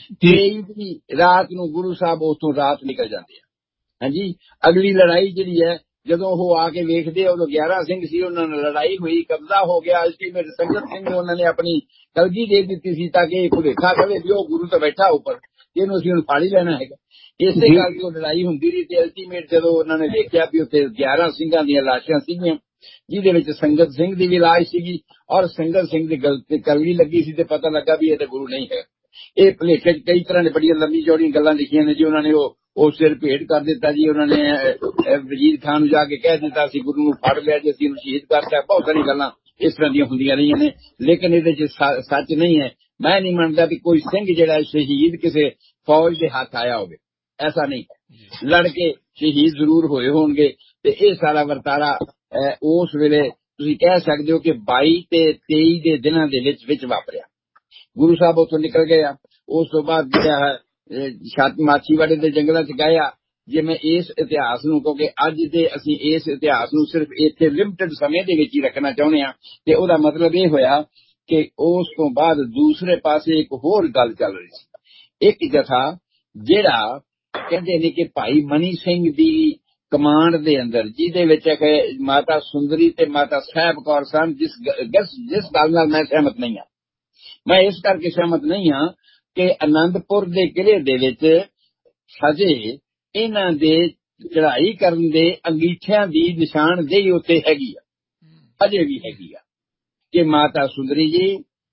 23 ਦੀ ਰਾਤ ਨੂੰ ਗੁਰੂ ਸਾਹਿਬ ਉੱਥੋਂ ਰਾਤ ਨਿਕਲ ਜਾਂਦੇ ਆ। ਹਾਂਜੀ, ਅਗਲੀ ਲੜਾਈ ਜਿਹੜੀ ਹੈ ਜਦੋਂ ਉਹ ਆ ਕੇ ਵੇਖਦੇ ਉਦੋਂ 11 ਸਿੰਘ ਸੀ, ਉਹਨਾਂ ਨਾਲ ਲੜਾਈ ਹੋਈ, ਕਬਜ਼ਾ ਹੋ ਗਿਆ। ਅਲਟੀਮੇਟ ਸੰਗਤ ਸਿੰਘ ਨੂੰ ਉਹਨਾਂ ਨੇ ਆਪਣੀ ਕਲਗੀ ਦੇ ਦਿੱਤੀ ਸੀ ਤਾਂ ਕਿ ਭੁਲੇਖਾ ਕਵੇ ਵੀ ਉਹ ਗੁਰੂ ਤੋਂ ਬੈਠਾ ਉੱਪਰ, ਇਹਨੂੰ ਅਸੀਂ ਹੁਣ ਫੜ ਹੀ ਲੈਣਾ ਹੈਗਾ। ਇਸੇ ਕਰਕੇ ਉਹ ਲੜਾਈ ਹੁੰਦੀ ਰਹੀ ਤੇ ਅਲਟੀਮੇਟ ਜਦੋਂ ਉਹਨਾਂ ਨੇ ਵੇਖਿਆ ਵੀ ਉੱਥੇ 11 ਸਿੰਘਾਂ ਦੀਆਂ ਲਾਸ਼ਾਂ ਸੀਗੀਆਂ, ਜਿਹਦੇ ਵਿੱਚ ਸੰਗਤ ਸਿੰਘ ਦੀ ਵੀ ਲਾਸ਼ ਸੀਗੀ ਔਰ ਸੰਗਤ ਸਿੰਘ ਦੀ ਗਲਤੀ ਕਲਗੀ ਲੱਗੀ ਸੀ, ਤੇ ਪਤਾ ਲੱਗਾ ਵੀ ਇਹ ਤਾਂ ਗੁਰੂ ਨਹੀਂ ਹੈ। ਇਹ ਭੁਲੇਖੇ ਚ ਕਈ ਤਰ੍ਹਾਂ ਦੇ ਬੜੀਆਂ ਲੰਮੀ ਚੌੜੀਆਂ ਗੱਲਾਂ ਲਿਖੀਆਂ ਨੇ ਜੀ। ਉਹਨਾਂ ਨੇ ਉਹ ਸਿਰ ਭੇਟ ਕਰ ਦਿੱਤਾ ਜੀ। ਉਹਨਾਂ ਨੇ ਵਜ਼ੀਰ ਖਾਨ ਨੂੰ ਜਾ ਕੇ ਕਹਿ ਦਿੱਤਾ ਸੀ ਗੁਰੂ ਨੂੰ ਫੜ ਲਿਆ ਜੀ, ਅਸੀਂ ਇਹਨੂੰ ਸ਼ਹੀਦ ਕਰਤਾ। ਬਹੁਤ ਸਾਰੀਆਂ ਗੱਲਾਂ ਇਸ ਤਰ੍ਹਾਂ ਦੀਆਂ ਹੁੰਦੀਆਂ ਰਹੀਆਂ ਨੇ, ਲੇਕਿਨ ਇਹਦੇ ਚ ਸੱਚ ਨਹੀਂ ਹੈ। ਮੈਂ ਨਹੀਂ ਮੰਨਦਾ ਵੀ ਕੋਈ ਸਿੰਘ ਜਿਹੜਾ ਸ਼ਹੀਦ ਕਿਸੇ ਫੌਜ ਦੇ ਹੱਥ ਆਇਆ ਹੋਵੇ, ਐਸਾ ਨਹੀਂ। ਲੜ ਕੇ ਸ਼ਹੀਦ ਜ਼ਰੂਰ ਹੋਏ ਹੋਣਗੇ ਤੇ ਇਹ ਸਾਰਾ ਵਰਤਾਰਾ ਉਸ ਵੇਲੇ ਤੁਸੀਂ ਕਹਿ ਸਕਦੇ ਹੋ ਕਿ 22 ਤੇ 23 ਦੇ ਦਿਨਾਂ ਦੇ ਵਿੱਚ ਵਾਪਰਿਆ। ਗੁਰੂ ਸਾਹਿਬ ਉੱਥੋਂ ਨਿਕਲ ਗਏ ਆ। ਉਸ ਤੋਂ ਬਾਅਦ ਜਿਹੜਾ ਮਾਛੀਵਾੜੇ ਦੇ ਜੰਗਲਾਂ ਚ ਗਏ ਆ। ਜੇ ਮੈਂ ਇਸ ਇਤਿਹਾਸ ਨੂੰ, ਕਿਉਂਕਿ ਅੱਜ ਦੇ ਅਸੀਂ ਇਸ ਇਤਿਹਾਸ ਨੂੰ ਸਿਰਫ ਇੱਥੇ ਲਿਮਟਿਡ ਸਮੇਂ ਦੇ ਵਿੱਚ ਹੀ ਰੱਖਣਾ ਚਾਹੁੰਦੇ ਹਾਂ, ਤੇ ਉਹਦਾ ਮਤਲਬ ਇਹ ਹੋਇਆ ਕਿ ਉਸ ਤੋਂ ਬਾਅਦ ਦੂਸਰੇ ਪਾਸੇ ਇੱਕ ਹੋਰ ਗੱਲ ਚੱਲ ਰਹੀ ਸੀ। ਇੱਕ ਜਥਾ ਜਿਹੜਾ ਕਹਿੰਦੇ ਨੇ ਕਿ ਭਾਈ ਮਨੀ ਸਿੰਘ ਦੀ ਕਮਾਂਡ ਦੇ ਅੰਦਰ, ਜਿਹਦੇ ਵਿੱਚ ਮਾਤਾ ਸੁੰਦਰੀ ਤੇ ਮਾਤਾ ਸਾਹਿਬ ਕੌਰ ਸਨ, ਜਿਸ ਗੱਲ ਨਾਲ ਮੈਂ ਸਹਿਮਤ ਨਹੀਂ ਹਾਂ। ਮੈਂ ਇਸ ਕਰਕੇ ਸਹਿਮਤ ਨਹੀਂ ਹਾਂ ਕਿ ਅਨੰਦਪੁਰ ਦੇ ਕਿਲੇ ਦੇ ਵਿੱਚ ਹਜੇ ਇਹਨਾਂ ਦੇ ਚੜ੍ਹਾਈ ਕਰਨ ਦੇ ਅੰਗੀਠਿਆਂ ਦੀ ਨਿਸ਼ਾਨਦੇਹੀ ਉੱਥੇ ਹੈਗੀ ਆ, ਅਜੇ ਵੀ ਹੈਗੀ ਆ ਕਿ ਮਾਤਾ ਸੁੰਦਰੀ ਜੀ,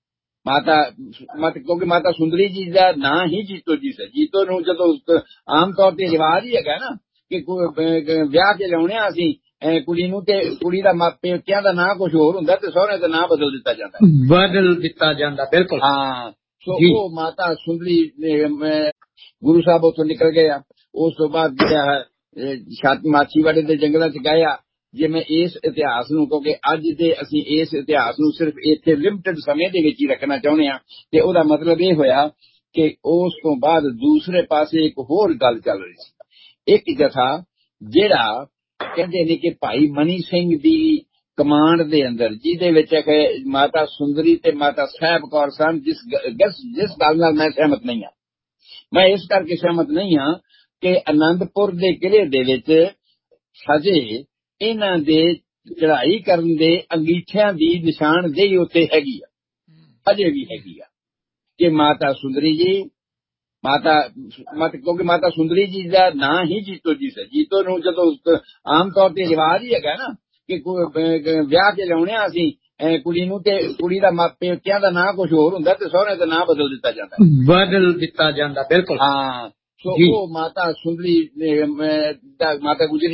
ਕਿਉਂਕਿ ਮਾਤਾ ਸੁੰਦਰੀ ਜੀ ਦਾ ਨਾਂ ਹੀ ਜੀਤੋ ਜੀ ਸੀ। ਜੀਤੋ ਨੂੰ ਜਦੋਂ ਆਮ ਤੌਰ ਤੇ ਰਿਵਾਜ ਹੀ ਹੈਗਾ ਨਾ ਕਿ ਵਿਆਹ ਕੇ ਲਿਆਉਣੇ ਆ ਅਸੀਂ ਕੁੜੀ ਨੂੰ, ਤੇ ਕੁੜੀ ਦਾ ਪੇਕਿਆਂ ਦਾ ਨਾਂ ਕੁਝ ਹੋਰ ਹੁੰਦਾ ਤੇ ਸਹੁਰੇ ਦਾ ਨਾਂ ਬਦਲ ਦਿੱਤਾ ਜਾਂਦਾ। ਬਿਲਕੁਲ ਹਾਂ। ਸੋ ਉਹ ਮਾਤਾ ਸੁੰਦਰੀ ਗੁਰੂ ਸਾਹਿਬ ਉੱਥੋਂ ਨਿਕਲ ਗਏ ਆ। ਉਸ ਤੋਂ ਬਾਅਦ ਜਿਹੜਾ ਮਾਛੀਵਾੜੇ ਦੇ ਜੰਗਲਾਂ ਚ ਗਏ ਆ। ਜੇ ਮੈਂ ਇਸ ਇਤਿਹਾਸ ਨੂੰ, ਕਿਉਂਕਿ ਅੱਜ ਦੇ ਅਸੀਂ ਇਸ ਇਤਿਹਾਸ ਨੂੰ ਸਿਰਫ ਇੱਥੇ ਲਿਮਟਿਡ ਸਮੇਂ ਦੇ ਵਿੱਚ ਹੀ ਰੱਖਣਾ ਚਾਹੁੰਦੇ ਹਾਂ, ਤੇ ਉਹਦਾ ਮਤਲਬ ਇਹ ਹੋਇਆ ਕਿ ਉਸ ਤੋਂ ਬਾਅਦ ਦੂਸਰੇ ਪਾਸੇ ਇੱਕ ਹੋਰ ਗੱਲ ਚੱਲ ਰਹੀ ਸੀ। ਇੱਕ ਜਥਾ ਜਿਹੜਾ ਕਹਿੰਦੇ ਨੇ ਕਿ ਭਾਈ ਮਨੀ ਸਿੰਘ ਦੀ ਕਮਾਂਡ ਦੇ ਅੰਦਰ, ਜਿਹਦੇ ਵਿੱਚ ਮਾਤਾ ਸੁੰਦਰੀ ਤੇ ਮਾਤਾ ਸਾਹਿਬ ਕੌਰ ਸਨ, ਜਿਸ ਗੱਲ ਨਾਲ ਮੈਂ ਸਹਿਮਤ ਨਹੀਂ ਹਾਂ। ਮੈਂ ਇਸ ਕਰਕੇ ਸਹਿਮਤ ਨਹੀਂ ਹਾਂ ਕਿ ਅਨੰਦਪੁਰ ਦੇ ਕਿਲੇ ਦੇ ਵਿੱਚ ਹਜੇ ਇਹਨਾਂ ਦੇ ਚੜ੍ਹਾਈ ਕਰਨ ਦੇ ਅੰਗੀਠਿਆਂ ਦੀ ਨਿਸ਼ਾਨਦੇਹੀ ਉੱਥੇ ਹੈਗੀ ਆ, ਅਜੇ ਵੀ ਹੈਗੀ ਆ ਕਿ ਮਾਤਾ ਸੁੰਦਰੀ ਜੀ, ਕਿਉਂਕਿ ਮਾਤਾ ਸੁੰਦਰੀ ਜੀ ਦਾ ਨਾਂ ਹੀ ਜੀਤੋ ਜੀ ਸੀ। ਜੀਤੋ ਨੂੰ ਜਦੋਂ ਆਮ ਤੌਰ ਤੇ ਰਿਵਾਜ ਹੀ ਹੈਗਾ ਨਾ ਕਿ ਵਿਆਹ ਕੇ ਲਿਆਉਣੇ ਆ ਅਸੀਂ ਕੁੜੀ ਨੂੰ, ਤੇ ਕੁੜੀ ਦਾ ਪੇਕਿਆਂ ਦਾ ਨਾਂ ਕੁਝ ਹੋਰ ਹੁੰਦਾ ਤੇ ਸਹੁਰੇ ਦਾ ਨਾਂ ਬਦਲ ਦਿੱਤਾ ਜਾਂਦਾ। ਬਿਲਕੁਲ। ਹਾਂ, ਸੋ ਉਹ ਮਾਤਾ ਸੁੰਦਰੀ ਮਾਤਾ ਗੁਜਰੀ